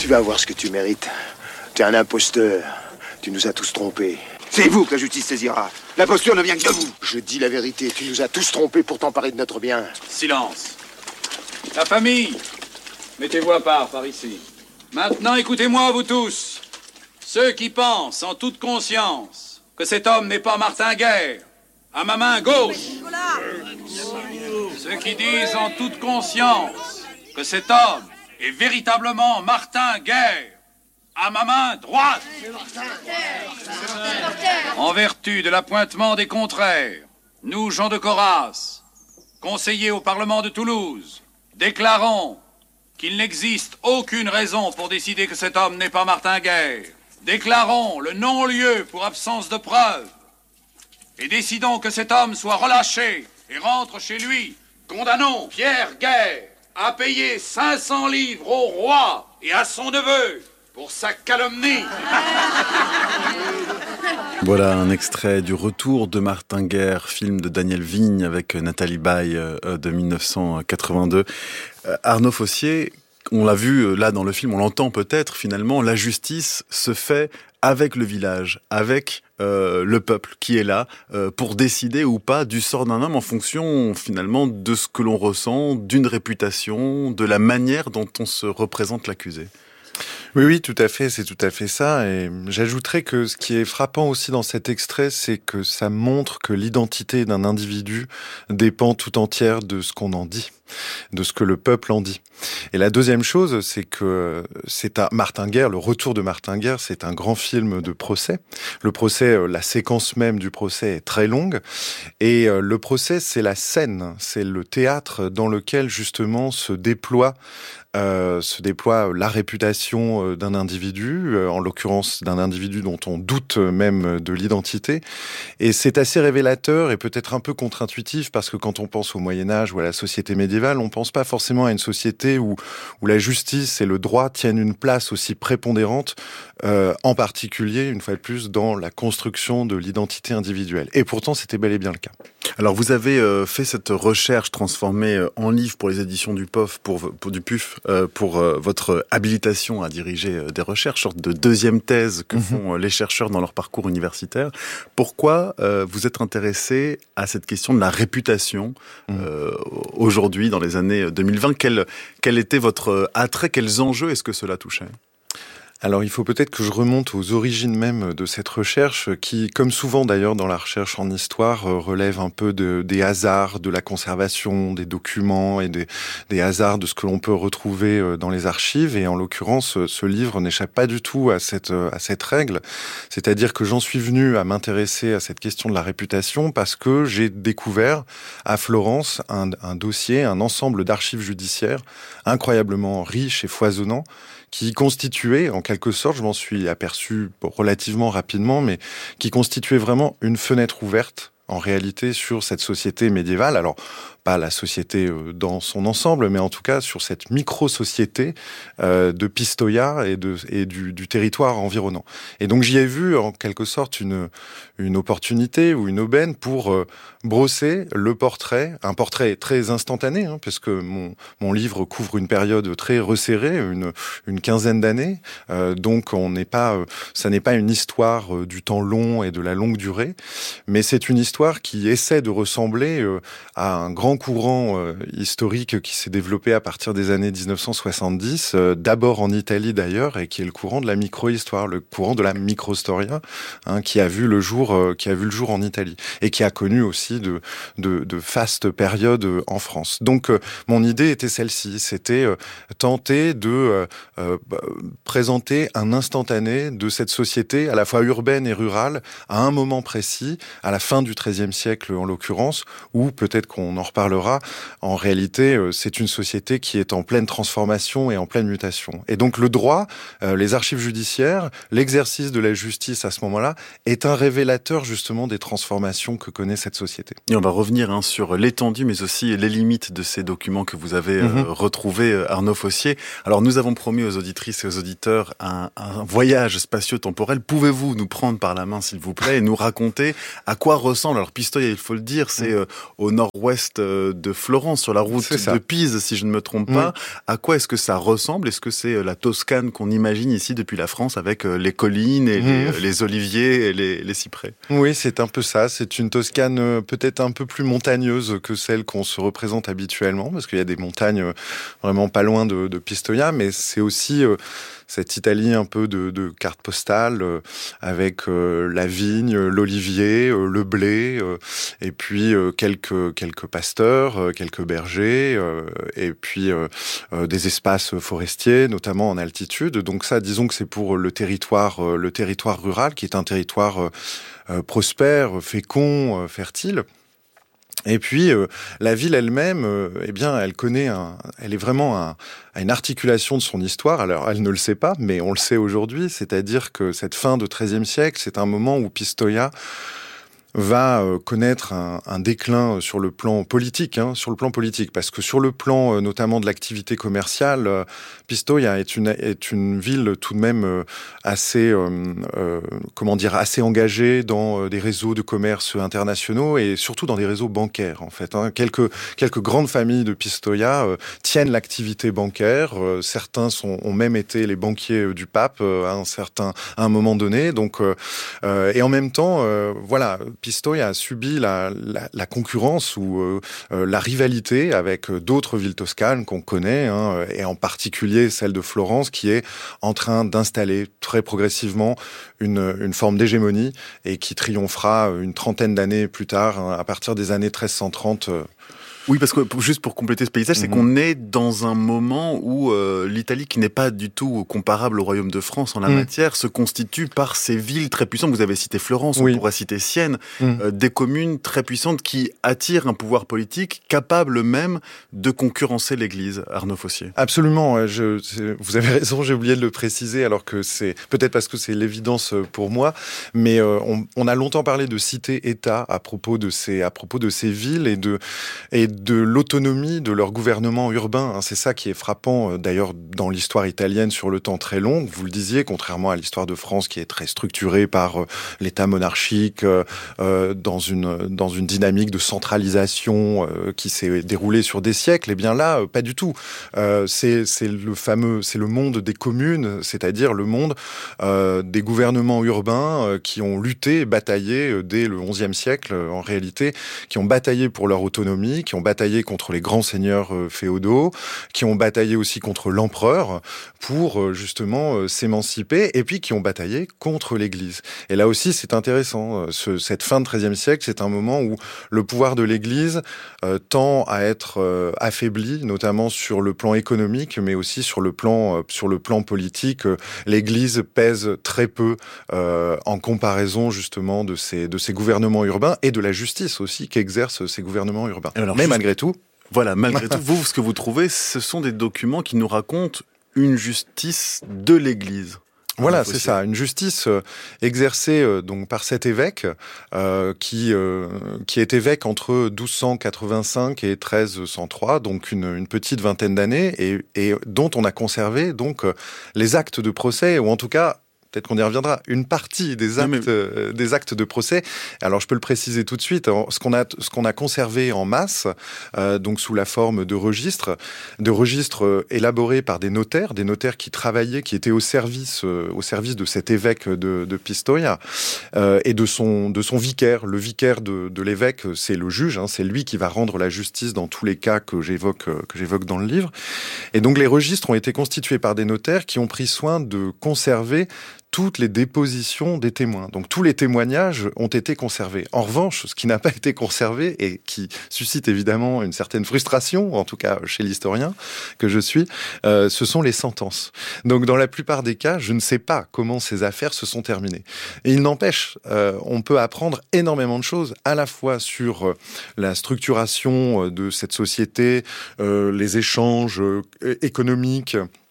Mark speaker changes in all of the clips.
Speaker 1: Tu vas avoir ce que tu mérites. T'es un imposteur. Tu nous as tous trompés.
Speaker 2: C'est vous que la justice saisira. La posture ne vient que de vous.
Speaker 1: Je dis la vérité. Tu nous as tous trompés pour t'emparer de notre bien.
Speaker 3: Silence. La famille, mettez-vous à part par ici. Maintenant, écoutez-moi, vous tous. Ceux qui pensent en toute conscience que cet homme n'est pas Martin Guerre, à ma main gauche. Ceux qui disent en toute conscience que cet homme est véritablement Martin Guerre, à ma main droite. En vertu de l'appointement des contraires, nous, Jean de Coras, conseillers au Parlement de Toulouse, déclarons qu'il n'existe aucune raison pour décider que cet homme n'est pas Martin Guerre. Déclarons le non-lieu pour absence de preuve. Et décidons que cet homme soit relâché et rentre chez lui. Condamnons Pierre Guerre à payer 500 livres au roi et à son neveu pour sa calomnie.
Speaker 4: Voilà un extrait du Retour de Martin Guerre, film de Daniel Vigne avec Nathalie Baye de 1982. Arnaud Fossier, on l'a vu là dans le film, on l'entend peut-être finalement, la justice se fait avec le village, avec le peuple qui est là pour décider ou pas du sort d'un homme en fonction finalement de ce que l'on ressent, d'une réputation, de la manière dont on se représente l'accusé.
Speaker 5: Oui, tout à fait, c'est tout à fait ça. Et j'ajouterais que ce qui est frappant aussi dans cet extrait, c'est que ça montre que l'identité d'un individu dépend tout entière de ce qu'on en dit, de ce que le peuple en dit. Et la deuxième chose, c'est que c'est à Martin Guerre, le Retour de Martin Guerre, c'est un grand film de procès. Le procès, la séquence même du procès est très longue. Et le procès, c'est la scène, c'est le théâtre dans lequel justement se déploie la réputation d'un individu, en l'occurrence d'un individu dont on doute même de l'identité. Et c'est assez révélateur et peut-être un peu contre-intuitif parce que quand on pense au Moyen-Âge ou à la société médiévale, on pense pas forcément à une société où la justice et le droit tiennent une place aussi prépondérante, en particulier, une fois de plus, dans la construction de l'identité individuelle. Et pourtant, c'était bel et bien le cas.
Speaker 4: Alors vous avez fait cette recherche transformée en livre pour les éditions du POF, du PUF, pour votre habilitation à diriger des recherches, sorte de deuxième thèse que font les chercheurs dans leur parcours universitaire. Pourquoi vous êtes intéressé à cette question de la réputation aujourd'hui, dans les années 2020 quel était votre attrait, quels enjeux est-ce que cela touchait ?
Speaker 5: Alors il faut peut-être que je remonte aux origines même de cette recherche qui, comme souvent d'ailleurs dans la recherche en histoire, relève un peu des hasards de la conservation des documents et des hasards de ce que l'on peut retrouver dans les archives. Et en l'occurrence, ce livre n'échappe pas du tout à cette règle. C'est-à-dire que j'en suis venu à m'intéresser à cette question de la réputation parce que j'ai découvert à Florence un dossier, un ensemble d'archives judiciaires incroyablement riche et foisonnant qui constituait, en quelque sorte, je m'en suis aperçu relativement rapidement, mais qui constituait vraiment une fenêtre ouverte, en réalité, sur cette société médiévale. Alors, pas la société dans son ensemble, mais en tout cas sur cette micro-société de Pistoia et du territoire environnant. Et donc j'y ai vu en quelque sorte une opportunité ou une aubaine pour brosser le portrait, un portrait très instantané, puisque mon livre couvre une période très resserrée, une quinzaine d'années. Donc ça n'est pas une histoire du temps long et de la longue durée, mais c'est une histoire qui essaie de ressembler à un grand courant historique qui s'est développé à partir des années 1970, d'abord en Italie d'ailleurs, et qui est le courant de la micro-histoire, le courant de la micro-storia, qui a vu le jour en Italie et qui a connu aussi de fastes périodes en France. Donc mon idée était celle-ci, c'était tenter de présenter un instantané de cette société à la fois urbaine et rurale à un moment précis, à la fin du XIIIe siècle en l'occurrence, où peut-être qu'on en reparlera. En réalité, c'est une société qui est en pleine transformation et en pleine mutation. Et donc le droit, les archives judiciaires, l'exercice de la justice à ce moment-là est un révélateur justement des transformations que connaît cette société.
Speaker 4: Et on va revenir sur l'étendue mais aussi les limites de ces documents que vous avez retrouvés, Arnaud Fossier. Alors nous avons promis aux auditrices et aux auditeurs un voyage spatio-temporel. Pouvez-vous nous prendre par la main s'il vous plaît et nous raconter à quoi ressemble Alors Pistoia, il faut le dire, c'est au nord-ouest de Florence, sur la route de Pise, si je ne me trompe pas. À quoi est-ce que ça ressemble? Est-ce que c'est la Toscane qu'on imagine ici depuis la France, avec les collines et les oliviers et les cyprès?
Speaker 5: Oui, c'est un peu ça. C'est une Toscane peut-être un peu plus montagneuse que celle qu'on se représente habituellement, parce qu'il y a des montagnes vraiment pas loin de Pistoia, mais c'est aussi cette Italie un peu de carte postale, avec la vigne, l'olivier, le blé, et puis quelques pasteurs, quelques bergers, et puis des espaces forestiers, notamment en altitude. Donc ça, disons que c'est pour le territoire rural, qui est un territoire prospère, fécond, fertile. Et puis la ville elle-même, eh bien, elle est vraiment à une articulation de son histoire. Alors, elle ne le sait pas, mais on le sait aujourd'hui. C'est-à-dire que cette fin de XIIIe siècle, c'est un moment où Pistoia va connaître un déclin sur le plan politique, parce que sur le plan notamment de l'activité commerciale, Pistoia est une ville tout de même assez assez engagée dans des réseaux de commerce internationaux et surtout dans des réseaux bancaires en fait. Quelques grandes familles de Pistoia tiennent l'activité bancaire. Certains ont même été les banquiers du pape à un moment donné. Donc et en même temps, Pistoia a subi la concurrence ou la rivalité avec d'autres villes toscanes qu'on connaît, et en particulier celle de Florence, qui est en train d'installer très progressivement une forme d'hégémonie et qui triomphera une trentaine d'années plus tard, à partir des années 1330.
Speaker 4: Oui, parce que juste pour compléter ce paysage, c'est qu'on est dans un moment où l'Italie, qui n'est pas du tout comparable au royaume de France en la matière, se constitue par ces villes très puissantes. Vous avez cité Florence, on pourrait citer Sienne, des communes très puissantes qui attirent un pouvoir politique capable même de concurrencer l'Église. Arnaud Fossier.
Speaker 5: Absolument, vous avez raison, j'ai oublié de le préciser, alors que c'est peut-être parce que c'est l'évidence pour moi, mais on a longtemps parlé de cité-État à propos de ces villes et de l'autonomie de leur gouvernement urbain. C'est ça qui est frappant, d'ailleurs, dans l'histoire italienne sur le temps très long. Vous le disiez, contrairement à l'histoire de France qui est très structurée par l'État monarchique, dans une dynamique de centralisation qui s'est déroulée sur des siècles. Eh bien là, pas du tout. C'est le monde des communes, c'est-à-dire le monde des gouvernements urbains qui ont lutté et bataillé dès le XIe siècle, en réalité, qui ont bataillé pour leur autonomie, qui ont bataillé contre les grands seigneurs féodaux, qui ont bataillé aussi contre l'empereur pour justement s'émanciper, et puis qui ont bataillé contre l'Église. Et là aussi, c'est intéressant. Cette fin de XIIIe siècle, c'est un moment où le pouvoir de l'Église tend à être affaibli, notamment sur le plan économique, mais aussi sur le plan politique. L'Église pèse très peu en comparaison justement de ces gouvernements urbains et de la justice aussi qu'exercent ces gouvernements urbains. Alors, mais malgré tout...
Speaker 4: Voilà, malgré tout, vous, ce que vous trouvez, ce sont des documents qui nous racontent une justice de l'Église.
Speaker 5: Voilà, c'est ça, une justice exercée donc par cet évêque qui est évêque entre 1285 et 1303, donc une petite vingtaine d'années, et dont on a conservé donc les actes de procès, ou en tout cas, peut-être qu'on y reviendra, une partie des actes de procès. Alors, je peux le préciser tout de suite. Ce qu'on a conservé en masse, donc sous la forme de registres élaborés par des notaires qui travaillaient, qui étaient au service de cet évêque de Pistoia, et de son vicaire. Le vicaire de l'évêque, c'est le juge, c'est lui qui va rendre la justice dans tous les cas que j'évoque dans le livre. Et donc, les registres ont été constitués par des notaires qui ont pris soin de conserver toutes les dépositions des témoins. Donc tous les témoignages ont été conservés. En revanche, ce qui n'a pas été conservé et qui suscite évidemment une certaine frustration, en tout cas chez l'historien que je suis, ce sont les sentences. Donc dans la plupart des cas, je ne sais pas comment ces affaires se sont terminées. Et il n'empêche, on peut apprendre énormément de choses, à la fois sur la structuration de cette société, les échanges économiques,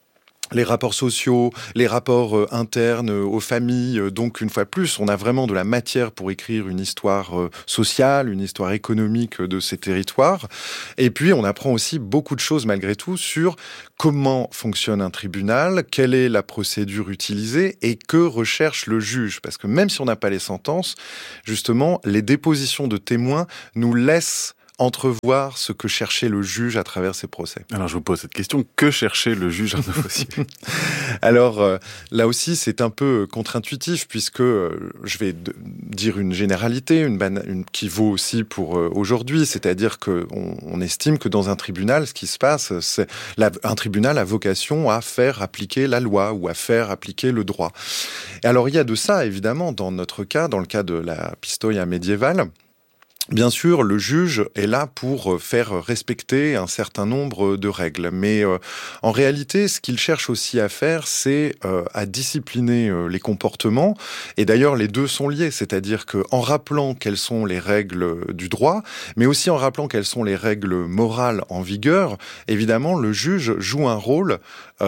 Speaker 5: les rapports sociaux, les rapports internes aux familles. Donc, une fois de plus, on a vraiment de la matière pour écrire une histoire sociale, une histoire économique de ces territoires. Et puis, on apprend aussi beaucoup de choses, malgré tout, sur comment fonctionne un tribunal, quelle est la procédure utilisée et que recherche le juge. Parce que même si on n'a pas les sentences, justement, les dépositions de témoins nous laissent entrevoir ce que cherchait le juge à travers ses procès.
Speaker 4: Alors je vous pose cette question, que cherchait le juge Arnaud Fossier?
Speaker 5: Alors là aussi c'est un peu contre-intuitif puisque je vais dire une généralité, qui vaut aussi pour aujourd'hui, c'est-à-dire qu'on estime que dans un tribunal, ce qui se passe, c'est un tribunal a vocation à faire appliquer la loi ou à faire appliquer le droit. Et alors il y a de ça évidemment dans notre cas, dans le cas de la Pistoia médiévale. Bien sûr, le juge est là pour faire respecter un certain nombre de règles. Mais en réalité, ce qu'il cherche aussi à faire, c'est à discipliner les comportements. Et d'ailleurs, les deux sont liés. C'est-à-dire qu'en rappelant quelles sont les règles du droit, mais aussi en rappelant quelles sont les règles morales en vigueur, évidemment, le juge joue un rôle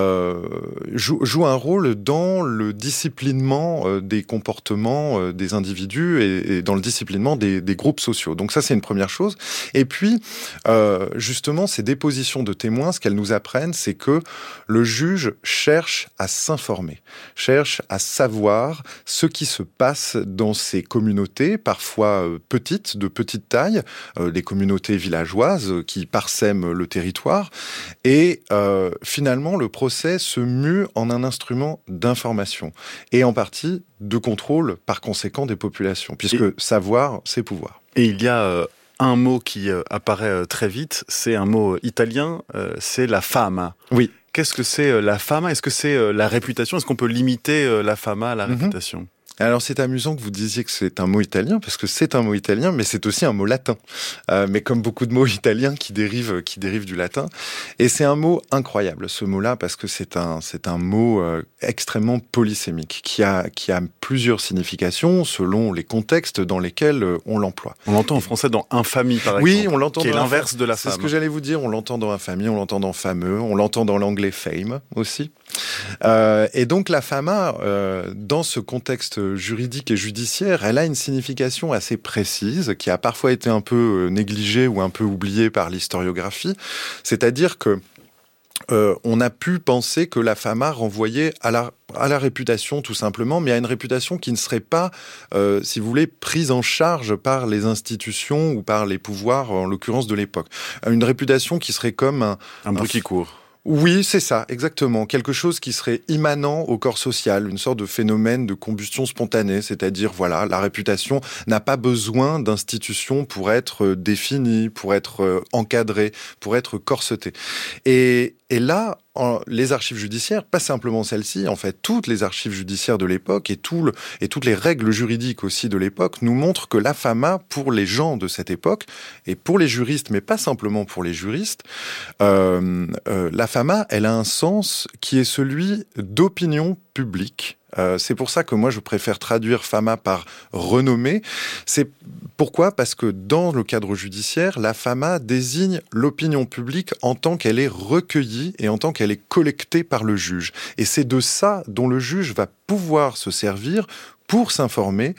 Speaker 5: dans le disciplinement des comportements des individus et dans le disciplinement des groupes sociaux. Donc ça, c'est une première chose. Et puis, justement, ces dépositions de témoins, ce qu'elles nous apprennent, c'est que le juge cherche à s'informer, cherche à savoir ce qui se passe dans ces communautés, parfois petites, de petite taille, des communautés villageoises qui parsèment le territoire. Et finalement, le procès se mue en un instrument d'information et en partie de contrôle, par conséquent, des populations, puisque savoir, c'est pouvoir.
Speaker 4: Et il y a un mot qui apparaît très vite, c'est un mot italien, c'est la fama.
Speaker 5: Oui.
Speaker 4: Qu'est-ce que c'est la fama? Est-ce que c'est la réputation? Est-ce qu'on peut limiter la fama à la réputation?
Speaker 5: Alors c'est amusant que vous disiez que c'est un mot italien, parce que c'est un mot italien, mais c'est aussi un mot latin. Mais comme beaucoup de mots italiens qui dérivent du latin. Et c'est un mot incroyable, ce mot-là, parce que c'est un mot extrêmement polysémique, qui a plusieurs significations selon les contextes dans lesquels on l'emploie.
Speaker 4: On l'entend en français dans infamie, par exemple.
Speaker 5: Oui, on l'entend
Speaker 4: qui est
Speaker 5: dans
Speaker 4: l'inverse de la fame.
Speaker 5: C'est ce que j'allais vous dire, on l'entend dans infamie, on l'entend dans fameux, on l'entend dans l'anglais fame aussi. Et donc la fama, dans ce contexte juridique et judiciaire, elle a une signification assez précise qui a parfois été un peu négligée ou un peu oubliée par l'historiographie. C'est-à-dire que on a pu penser que la fama renvoyait à la réputation tout simplement, mais à une réputation qui ne serait pas, si vous voulez, prise en charge par les institutions ou par les pouvoirs, en l'occurrence de l'époque. Une réputation qui serait comme un
Speaker 4: bruit qui court.
Speaker 5: Oui, c'est ça, exactement. Quelque chose qui serait immanent au corps social, une sorte de phénomène de combustion spontanée, c'est-à-dire, voilà, la réputation n'a pas besoin d'institutions pour être définie, pour être encadrée, pour être corsetée. Et là, les archives judiciaires, pas simplement celles-ci, en fait, toutes les archives judiciaires de l'époque et toutes les règles juridiques aussi de l'époque nous montrent que la fama, pour les gens de cette époque, et pour les juristes, mais pas simplement pour les juristes, la fama, elle a un sens qui est celui d'opinion publique. C'est pour ça que moi je préfère traduire fama par renommée. C'est pourquoi ? Parce que dans le cadre judiciaire, la fama désigne l'opinion publique en tant qu'elle est recueillie et en tant qu'elle est collectée par le juge. Et c'est de ça dont le juge va pouvoir se servir pour s'informer,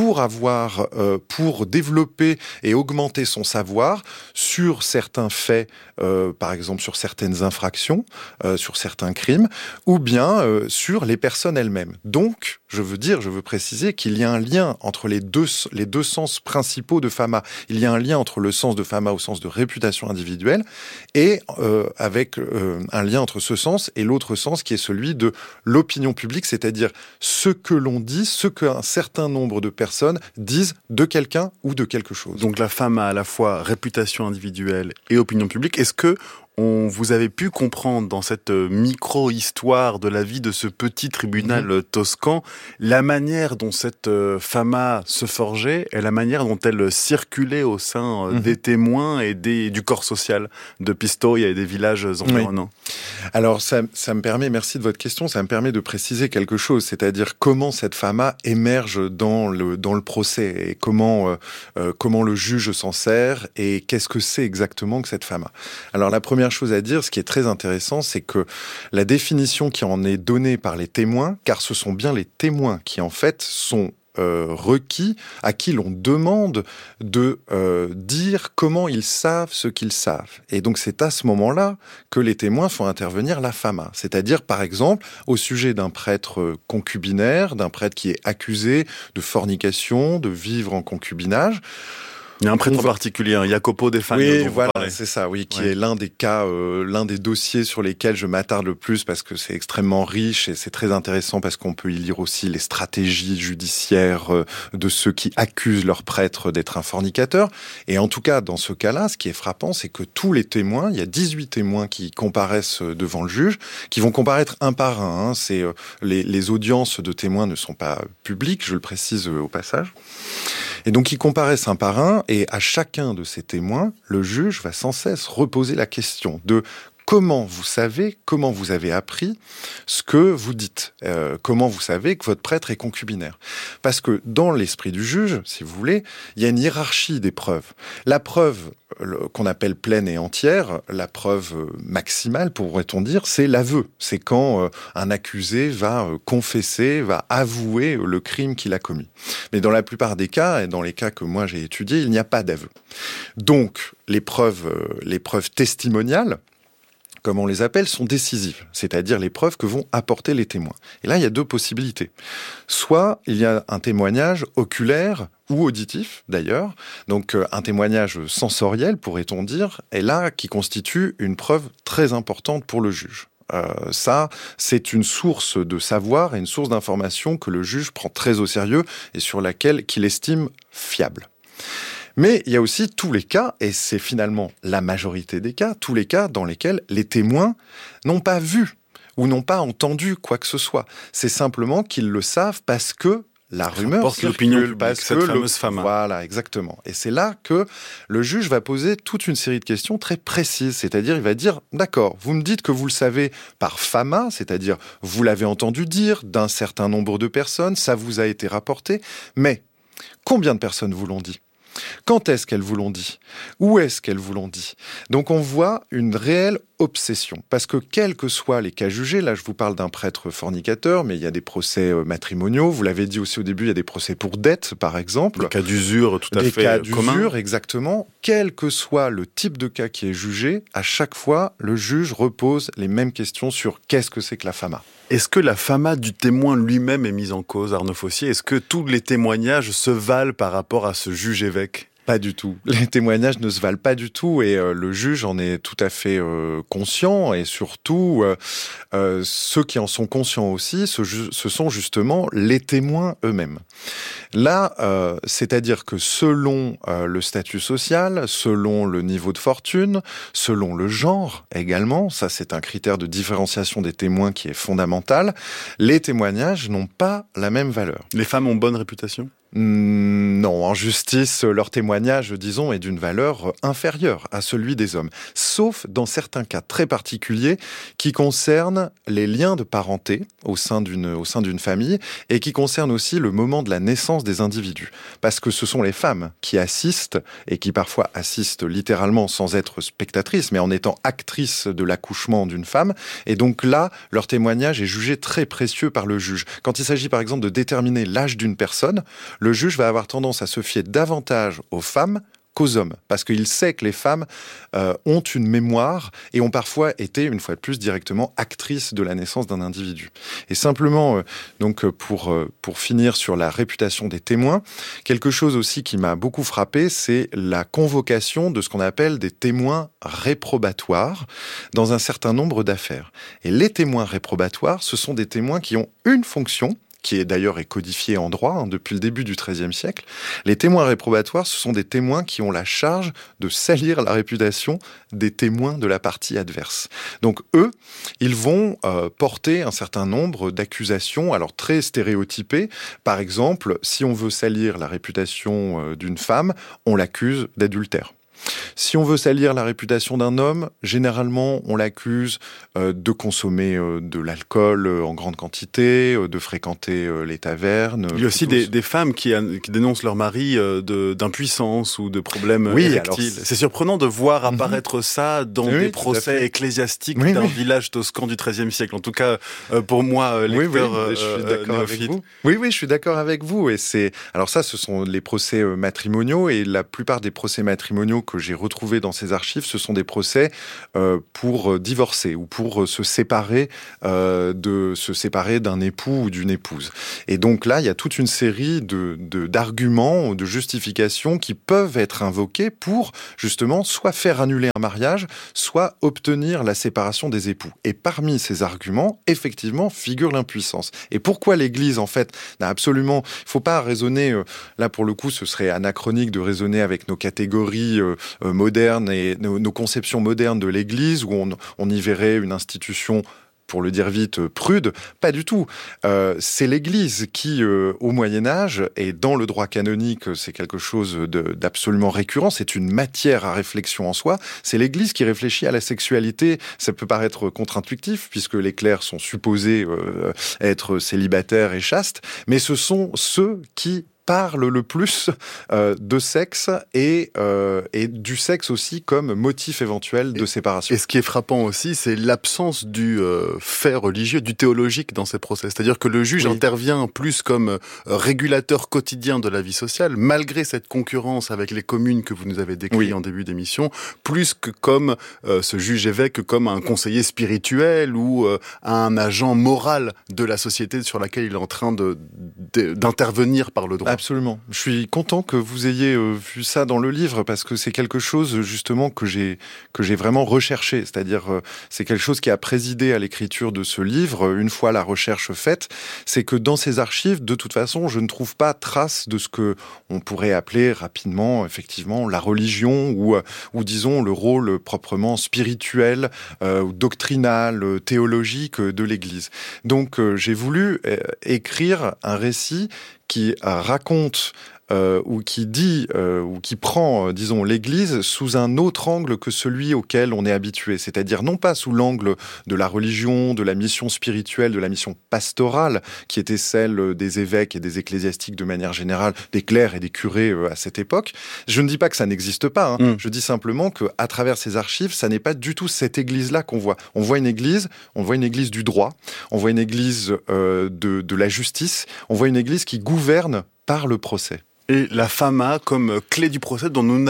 Speaker 5: pour développer et augmenter son savoir sur certains faits, par exemple sur certaines infractions, sur certains crimes, ou bien sur les personnes elles-mêmes. Donc, je veux préciser qu'il y a un lien entre les deux sens principaux de fama. Il y a un lien entre le sens de fama au sens de réputation individuelle et avec un lien entre ce sens et l'autre sens qui est celui de l'opinion publique, c'est-à-dire ce que l'on dit, ce qu'un certain nombre de personnes disent de quelqu'un ou de quelque chose.
Speaker 4: Donc la fama a à la fois réputation individuelle et opinion publique. Est-ce que vous avez pu comprendre dans cette micro-histoire de la vie de ce petit tribunal toscan la manière dont cette fama se forgeait et la manière dont elle circulait au sein des témoins et du corps social de Pistoia et des villages environnants?
Speaker 5: Oui. Alors ça me permet, merci de votre question, ça me permet de préciser quelque chose, c'est-à-dire comment cette fama émerge dans le procès et comment le juge s'en sert et qu'est-ce que c'est exactement que cette fama. Alors la première première chose à dire, ce qui est très intéressant, c'est que la définition qui en est donnée par les témoins, car ce sont bien les témoins qui en fait sont requis, à qui l'on demande de dire comment ils savent ce qu'ils savent. Et donc c'est à ce moment-là que les témoins font intervenir la fama. C'est-à-dire, par exemple, au sujet d'un prêtre concubinaire, d'un prêtre qui est accusé de fornication, de vivre en concubinage.
Speaker 4: Il y a un prêtre en particulier, Jacopo de Fano.
Speaker 5: Oui, voilà, c'est ça, oui, qui est l'un des cas, l'un des dossiers sur lesquels je m'attarde le plus parce que c'est extrêmement riche et c'est très intéressant parce qu'on peut y lire aussi les stratégies judiciaires de ceux qui accusent leurs prêtres d'être un fornicateur. Et en tout cas, dans ce cas-là, ce qui est frappant, c'est que tous les témoins, il y a 18 témoins qui comparaissent devant le juge, qui vont comparaître un par un. C'est, les audiences de témoins ne sont pas publiques, je le précise au passage. Et donc, ils comparaissent un par un, et à chacun de ces témoins, le juge va sans cesse reposer la question de comment vous savez, comment vous avez appris ce que vous dites, comment vous savez que votre prêtre est concubinaire. Parce que dans l'esprit du juge, si vous voulez, il y a une hiérarchie des preuves. La preuve qu'on appelle pleine et entière, la preuve maximale, pourrait-on dire, c'est l'aveu. C'est quand un accusé va confesser, va avouer le crime qu'il a commis. Mais dans la plupart des cas, et dans les cas que moi j'ai étudiés, il n'y a pas d'aveu. Donc, les preuves testimoniales, comme on les appelle, sont décisives, c'est-à-dire les preuves que vont apporter les témoins. Et là, il y a deux possibilités. Soit il y a un témoignage oculaire ou auditif, d'ailleurs, donc un témoignage sensoriel, pourrait-on dire, et là, qui constitue une preuve très importante pour le juge. Ça, c'est une source de savoir et une source d'information que le juge prend très au sérieux et sur laquelle qu'il estime fiable. Mais il y a aussi tous les cas, et c'est finalement la majorité des cas, tous les cas dans lesquels les témoins n'ont pas vu ou n'ont pas entendu quoi que ce soit. C'est simplement qu'ils le savent parce que la rumeur circule, parce que
Speaker 4: cette fameuse fama.
Speaker 5: Voilà, exactement. Et c'est là que le juge va poser toute une série de questions très précises. C'est-à-dire, il va dire, d'accord, vous me dites que vous le savez par fama, c'est-à-dire, vous l'avez entendu dire d'un certain nombre de personnes, ça vous a été rapporté, mais combien de personnes vous l'ont dit ? Quand est-ce qu'elles vous l'ont dit ? Où est-ce qu'elles vous l'ont dit ? Donc on voit une réelle obsession. Parce que quels que soient les cas jugés, là je vous parle d'un prêtre fornicateur, mais il y a des procès matrimoniaux, vous l'avez dit aussi au début, il y a des procès pour dette, par exemple.
Speaker 4: Des cas d'usure tout à fait communs. Des cas d'usure,
Speaker 5: exactement. Quel que soit le type de cas qui est jugé, à chaque fois, le juge repose les mêmes questions sur qu'est-ce que c'est que la fama.
Speaker 4: Est-ce que la fama du témoin lui-même est mise en cause, Arnaud Fossier ? Est-ce que tous les témoignages se valent par rapport à ce juge-évêque ?
Speaker 5: Pas du tout. Les témoignages ne se valent pas du tout et le juge en est tout à fait conscient et surtout ceux qui en sont conscients aussi, ce sont justement les témoins eux-mêmes. Là, c'est-à-dire que selon le statut social, selon le niveau de fortune, selon le genre également, ça c'est un critère de différenciation des témoins qui est fondamental, les témoignages n'ont pas la même valeur.
Speaker 4: Les femmes ont bonne réputation ?
Speaker 5: Non, en justice, leur témoignage, disons, est d'une valeur inférieure à celui des hommes, sauf dans certains cas très particuliers qui concernent les liens de parenté au sein d'une famille et qui concernent aussi le moment de la naissance des individus. Parce que ce sont les femmes qui assistent et qui parfois assistent littéralement sans être spectatrices, mais en étant actrices de l'accouchement d'une femme. Et donc là, leur témoignage est jugé très précieux par le juge. Quand il s'agit par exemple de déterminer l'âge d'une personne, le juge va avoir tendance à se fier davantage aux femmes qu'aux hommes, parce qu'il sait que les femmes ont une mémoire et ont parfois été, une fois de plus, directement actrices de la naissance d'un individu. Et simplement, donc pour finir sur la réputation des témoins, quelque chose aussi qui m'a beaucoup frappé, c'est la convocation de ce qu'on appelle des témoins réprobatoires dans un certain nombre d'affaires. Et les témoins réprobatoires, ce sont des témoins qui ont une fonction, qui est d'ailleurs codifié en droit depuis le début du XIIIe siècle. Les témoins réprobatoires, ce sont des témoins qui ont la charge de salir la réputation des témoins de la partie adverse. Donc eux, ils vont porter un certain nombre d'accusations, alors très stéréotypées. Par exemple, si on veut salir la réputation d'une femme, on l'accuse d'adultère. Si on veut salir la réputation d'un homme, généralement, on l'accuse de consommer de l'alcool en grande quantité, de fréquenter les tavernes.
Speaker 4: Il y a aussi des femmes qui dénoncent leur mari d'impuissance ou de problèmes érectiles. C'est surprenant de voir apparaître ça dans des procès ecclésiastiques d'un village toscan du XIIIe siècle. En tout cas, pour moi, lecteur
Speaker 5: je suis d'accord avec
Speaker 4: néophyte.
Speaker 5: vous. Oui, je suis d'accord avec vous. Et alors ça, ce sont les procès matrimoniaux, et la plupart des procès matrimoniaux que j'ai retrouvés dans ces archives, ce sont des procès pour divorcer ou pour se séparer d'un époux ou d'une épouse. Et donc là, il y a toute une série d'arguments, de justifications qui peuvent être invoqués pour justement soit faire annuler un mariage, soit obtenir la séparation des époux. Et parmi ces arguments, effectivement, figure l'impuissance. Et pourquoi l'Église, en fait, n'a absolument... Il ne faut pas raisonner, là pour le coup, ce serait anachronique de raisonner avec nos catégories modernes et nos conceptions modernes de l'Église, où on y verrait une institution, pour le dire vite, prude. Pas du tout. C'est l'Église qui, au Moyen-Âge, et dans le droit canonique, c'est quelque chose d'absolument récurrent, c'est une matière à réflexion en soi, c'est l'Église qui réfléchit à la sexualité. Ça peut paraître contre-intuitif, puisque les clercs sont supposés être célibataires et chastes, mais ce sont ceux qui parle le plus de sexe et du sexe aussi comme motif éventuel de séparation.
Speaker 4: Et ce qui est frappant aussi, c'est l'absence du fait religieux, du théologique dans ces procès. C'est-à-dire que le juge intervient plus comme régulateur quotidien de la vie sociale, malgré cette concurrence avec les communes que vous nous avez décrites en début d'émission, plus que comme ce juge-évêque, comme un conseiller spirituel ou un agent moral de la société sur laquelle il est en train d'intervenir par le droit.
Speaker 5: Absolument. Je suis content que vous ayez vu ça dans le livre, parce que c'est quelque chose justement que j'ai vraiment recherché. C'est-à-dire, c'est quelque chose qui a présidé à l'écriture de ce livre, une fois la recherche faite. C'est que dans ces archives, de toute façon, je ne trouve pas trace de ce que on pourrait appeler rapidement, effectivement, la religion ou disons le rôle proprement spirituel, doctrinal, théologique de l'Église. Donc, j'ai voulu écrire un récit qui raconte ou qui dit ou qui prend, disons, l'Église sous un autre angle que celui auquel on est habitué. C'est-à-dire non pas sous l'angle de la religion, de la mission spirituelle, de la mission pastorale, qui était celle des évêques et des ecclésiastiques de manière générale, des clercs et des curés à cette époque. Je ne dis pas que ça n'existe pas. Je dis simplement qu'à travers ces archives, ça n'est pas du tout cette Église-là qu'on voit. On voit une Église du droit, on voit une Église de la justice, on voit une Église qui gouverne par le procès.
Speaker 4: Et la fama comme clé du procès dont nous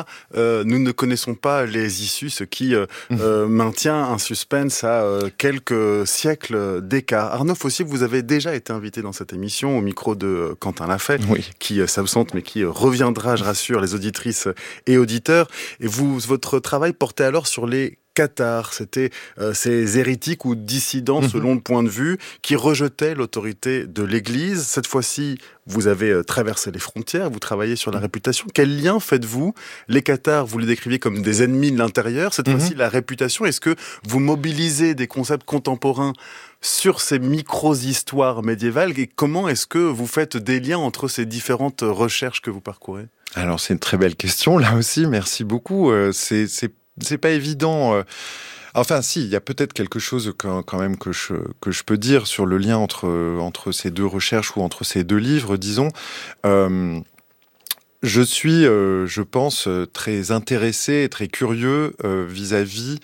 Speaker 4: ne connaissons pas les issues, ce qui maintient un suspense à quelques siècles d'écart. Arnaud Fossier, vous avez déjà été invité dans cette émission au micro de Quentin Lafay, qui s'absente mais qui reviendra, je rassure, les auditrices et auditeurs. Et votre travail portait alors sur les cathares, c'était ces hérétiques ou dissidents selon le point de vue qui rejetaient l'autorité de l'Église. Cette fois-ci, vous avez traversé les frontières, vous travaillez sur la réputation. Quel lien faites-vous? Les cathares, vous les décriviez comme des ennemis de l'intérieur. Cette fois-ci, la réputation, est-ce que vous mobilisez des concepts contemporains sur ces micro-histoires médiévales? Et comment est-ce que vous faites des liens entre ces différentes recherches que vous parcourez?
Speaker 5: Alors, c'est une très belle question, là aussi. Merci beaucoup. C'est pas évident. Enfin, si, il y a peut-être quelque chose quand même que je peux dire sur le lien entre ces deux recherches ou entre ces deux livres, disons. Je suis, je pense, très intéressé et très curieux vis-à-vis,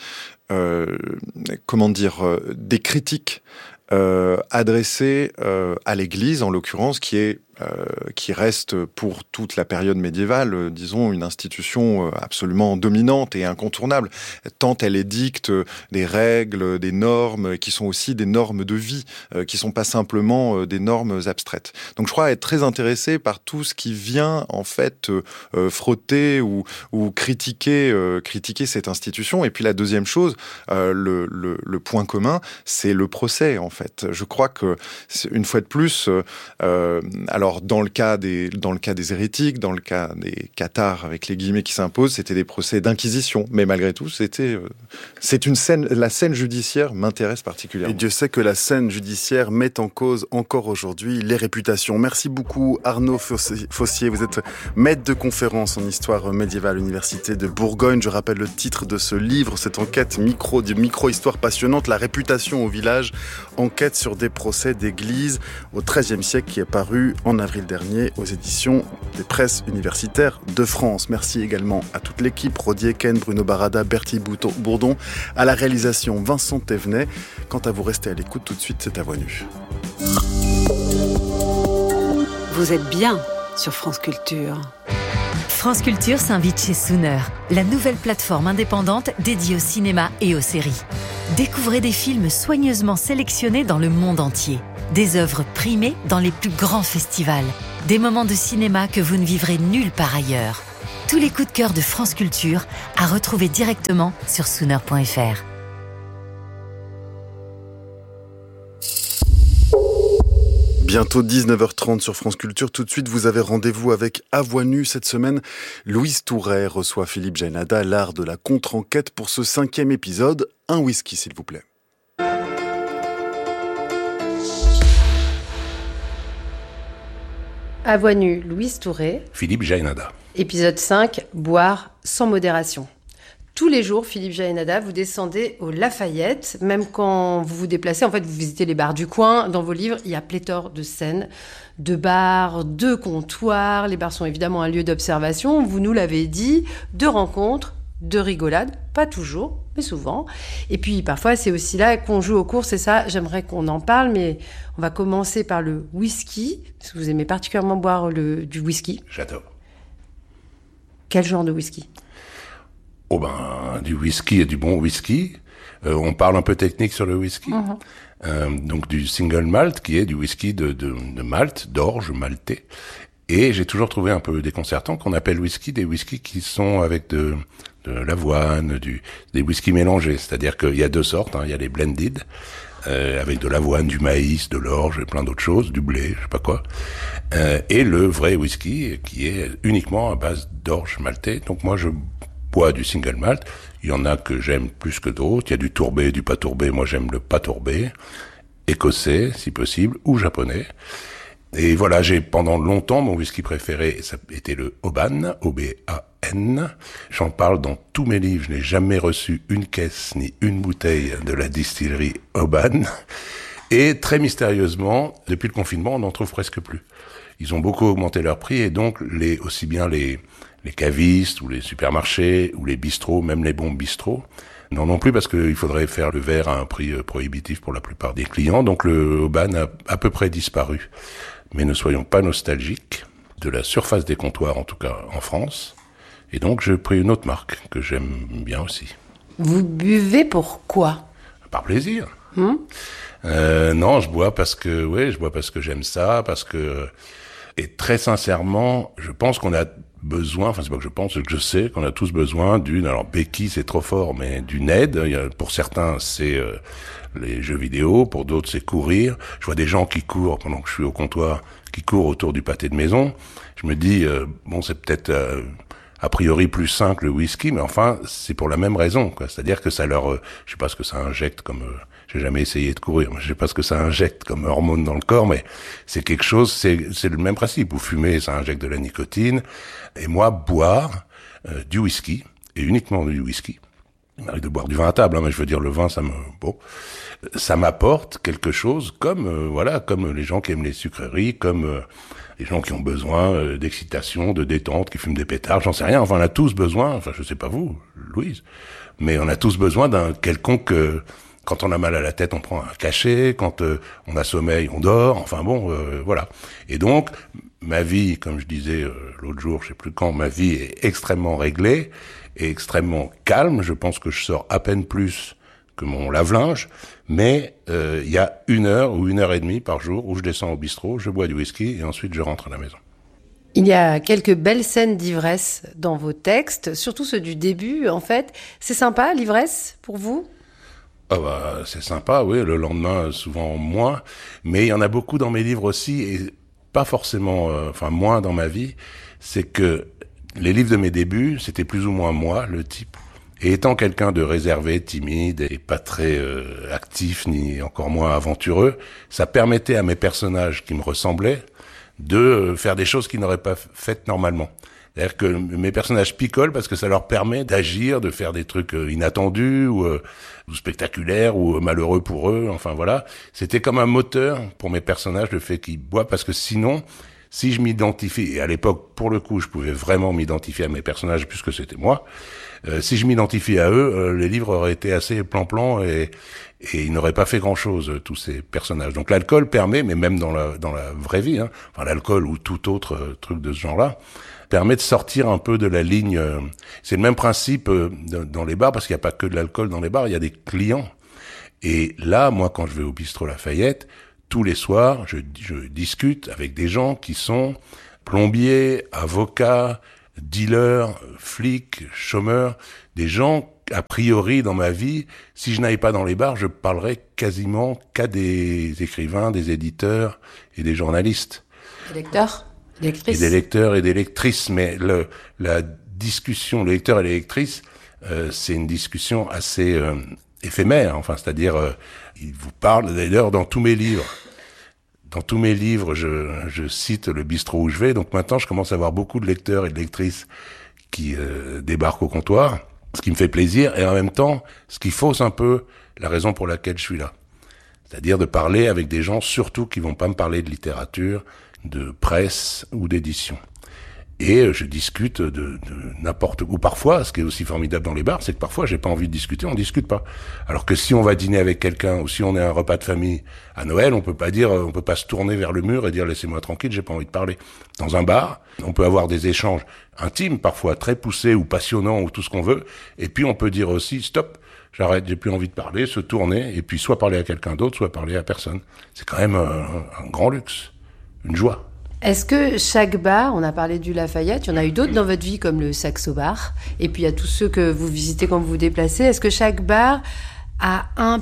Speaker 5: des critiques adressées à l'Église, en l'occurrence, qui reste pour toute la période médiévale, disons, une institution absolument dominante et incontournable, tant elle édicte des règles, des normes, qui sont aussi des normes de vie, qui sont pas simplement des normes abstraites. Donc je crois être très intéressé par tout ce qui vient, en fait, frotter ou critiquer cette institution. Et puis la deuxième chose, le point commun, c'est le procès, en fait. Je crois que, une fois de plus, alors Alors, dans le cas des hérétiques, dans le cas des cathares, avec les guillemets qui s'imposent, c'était des procès d'inquisition. Mais malgré tout, la scène judiciaire m'intéresse particulièrement.
Speaker 4: Et Dieu sait que la scène judiciaire met en cause encore aujourd'hui les réputations. Merci beaucoup Arnaud Fossier. Vous êtes maître de conférence en histoire médiévale à l'Université de Bourgogne. Je rappelle le titre de ce livre, cette enquête micro-histoire passionnante, La réputation au village, enquête sur des procès d'église au XIIIe siècle, qui est paru en avril dernier aux éditions des presses universitaires de France. Merci également à toute l'équipe, Rodi Eken, Bruno Barada, Bertie Bourdon, à la réalisation Vincent Thévenet. Quant à vous, restez à l'écoute, tout de suite c'est à voix nue.
Speaker 6: Vous êtes bien sur France Culture.
Speaker 7: France Culture s'invite chez Sooner, la nouvelle plateforme indépendante dédiée au cinéma et aux séries. Découvrez des films soigneusement sélectionnés dans le monde entier. Des œuvres primées dans les plus grands festivals. Des moments de cinéma que vous ne vivrez nulle part ailleurs. Tous les coups de cœur de France Culture à retrouver directement sur Sooner.fr.
Speaker 4: Bientôt 19h30 sur France Culture. Tout de suite, vous avez rendez-vous avec À Voix Nue. Cette semaine, Louise Touret reçoit Philippe Jaénada, l'art de la contre-enquête, pour ce 5e épisode. Un whisky, s'il vous plaît.
Speaker 8: À Voix Nue, Louise Touret.
Speaker 9: Philippe Jaénada.
Speaker 8: Épisode 5, boire sans modération. Tous les jours, Philippe Jaénada, vous descendez au Lafayette, même quand vous vous déplacez, en fait, vous visitez les bars du coin. Dans vos livres, il y a pléthore de scènes, de bars, de comptoirs. Les bars sont évidemment un lieu d'observation, vous nous l'avez dit, de rencontres, de rigolades, pas toujours, mais souvent. Et puis, parfois, c'est aussi là qu'on joue aux courses, et ça, j'aimerais qu'on en parle, mais on va commencer par le whisky, parce que vous aimez particulièrement boire du whisky.
Speaker 9: J'adore.
Speaker 8: Quel genre de whisky ?
Speaker 9: Oh ben, du whisky et du bon whisky. On parle un peu technique sur le whisky. Donc du single malt, qui est du whisky de malt, d'orge maltais. Et j'ai toujours trouvé un peu déconcertant qu'on appelle whisky des whiskies qui sont avec de l'avoine, des whiskies mélangés. C'est-à-dire qu'il y a deux sortes, il y a les blended, avec de l'avoine, du maïs, de l'orge et plein d'autres choses, du blé, je sais pas quoi. Et le vrai whisky qui est uniquement à base d'orge maltais. Donc moi je bois du single malt. Il y en a que j'aime plus que d'autres. Il y a du tourbé, du pas tourbé. Moi, j'aime le pas tourbé. Écossais, si possible, ou japonais. Et voilà, pendant longtemps, mon whisky préféré, ça était le Oban, O-B-A-N. J'en parle dans tous mes livres. Je n'ai jamais reçu une caisse ni une bouteille de la distillerie Oban. Et très mystérieusement, depuis le confinement, on n'en trouve presque plus. Ils ont beaucoup augmenté leur prix et donc aussi bien les cavistes ou les supermarchés ou les bistrots, même les bons bistrots, n'en ont plus parce qu'il faudrait faire le verre à un prix prohibitif pour la plupart des clients. Donc le Oban a à peu près disparu. Mais ne soyons pas nostalgiques de la surface des comptoirs, en tout cas en France. Et donc j'ai pris une autre marque que j'aime bien aussi.
Speaker 8: Vous buvez pourquoi ?
Speaker 9: Par plaisir. Non, je bois parce que j'aime ça, et très sincèrement, je pense qu'on a besoin, enfin c'est pas que je pense, c'est que je sais qu'on a tous besoin alors béquille c'est trop fort, mais d'une aide. Pour certains c'est les jeux vidéo, pour d'autres c'est courir. Je vois des gens qui courent pendant que je suis au comptoir, qui courent autour du pâté de maison. Je me dis, c'est peut-être a priori plus sain que le whisky, mais enfin c'est pour la même raison, quoi. C'est-à-dire que ça leur, je sais pas ce que ça injecte comme... J'ai jamais essayé de courir, je sais pas ce que ça injecte comme hormone dans le corps, mais c'est quelque chose, c'est le même principe. Vous fumez, ça injecte de la nicotine. Et moi, boire du whisky, et uniquement du whisky, il m'arrive de boire du vin à table, mais je veux dire, le vin, ça m'apporte quelque chose comme les gens qui aiment les sucreries, comme les gens qui ont besoin d'excitation, de détente, qui fument des pétards, j'en sais rien. Enfin, on a tous besoin, je sais pas vous, Louise, mais on a tous besoin d'un quelconque... Quand on a mal à la tête, on prend un cachet. Quand on a sommeil, on dort. Voilà. Et donc, ma vie, comme je disais l'autre jour, je sais plus quand, ma vie est extrêmement réglée et extrêmement calme. Je pense que je sors à peine plus que mon lave-linge. Mais il y a 1 heure ou 1h30 par jour où je descends au bistrot, je bois du whisky et ensuite je rentre à la maison.
Speaker 8: Il y a quelques belles scènes d'ivresse dans vos textes, surtout ceux du début, en fait. C'est sympa, l'ivresse, pour vous ?
Speaker 9: C'est sympa, oui, le lendemain, souvent moins. Mais il y en a beaucoup dans mes livres aussi, et pas forcément, moins dans ma vie, c'est que les livres de mes débuts, c'était plus ou moins moi, le type. Et étant quelqu'un de réservé, timide et pas très actif, ni encore moins aventureux, ça permettait à mes personnages qui me ressemblaient de faire des choses qu'ils n'auraient pas faites normalement. C'est-à-dire que mes personnages picolent parce que ça leur permet d'agir, de faire des trucs inattendus ou spectaculaires ou malheureux pour eux. Enfin voilà, c'était comme un moteur pour mes personnages, le fait qu'ils boivent, parce que sinon, si je m'identifie, et à l'époque, pour le coup, je pouvais vraiment m'identifier à mes personnages puisque c'était moi, si je m'identifie à eux, les livres auraient été assez plan-plan et ils n'auraient pas fait grand-chose, tous ces personnages. Donc l'alcool permet, mais même dans la vraie vie, l'alcool ou tout autre truc de ce genre-là, permet de sortir un peu de la ligne. C'est le même principe dans les bars, parce qu'il n'y a pas que de l'alcool dans les bars, il y a des clients. Et là, moi, quand je vais au bistrot Lafayette, tous les soirs, je discute avec des gens qui sont plombiers, avocats, dealers, flics, chômeurs, des gens, a priori, dans ma vie, si je n'allais pas dans les bars, je parlerais quasiment qu'à des écrivains, des éditeurs et des journalistes.
Speaker 8: Des lecteurs ?
Speaker 9: Et des lecteurs et des lectrices, mais la discussion, les lecteurs et les lectrices, c'est une discussion assez éphémère, c'est-à-dire, ils vous parlent, d'ailleurs, dans tous mes livres, je cite le bistrot où je vais, donc maintenant, je commence à avoir beaucoup de lecteurs et de lectrices qui débarquent au comptoir, ce qui me fait plaisir, et en même temps, ce qui fausse un peu la raison pour laquelle je suis là. C'est-à-dire de parler avec des gens, surtout, qui vont pas me parler de littérature, de presse ou d'édition. Et je discute de n'importe où. Parfois, ce qui est aussi formidable dans les bars, c'est que parfois, j'ai pas envie de discuter, on discute pas. Alors que si on va dîner avec quelqu'un, ou si on est à un repas de famille à Noël, on peut pas se tourner vers le mur et dire laissez-moi tranquille, j'ai pas envie de parler. Dans un bar, on peut avoir des échanges intimes, parfois très poussés ou passionnants ou tout ce qu'on veut. Et puis, on peut dire aussi stop, j'arrête, j'ai plus envie de parler, se tourner, et puis soit parler à quelqu'un d'autre, soit parler à personne. C'est quand même un grand luxe. Une joie.
Speaker 8: Est-ce que chaque bar, on a parlé du Lafayette, il y en a eu d'autres dans votre vie comme le Saxo Bar, et puis il y a tous ceux que vous visitez quand vous vous déplacez, est-ce que chaque bar a un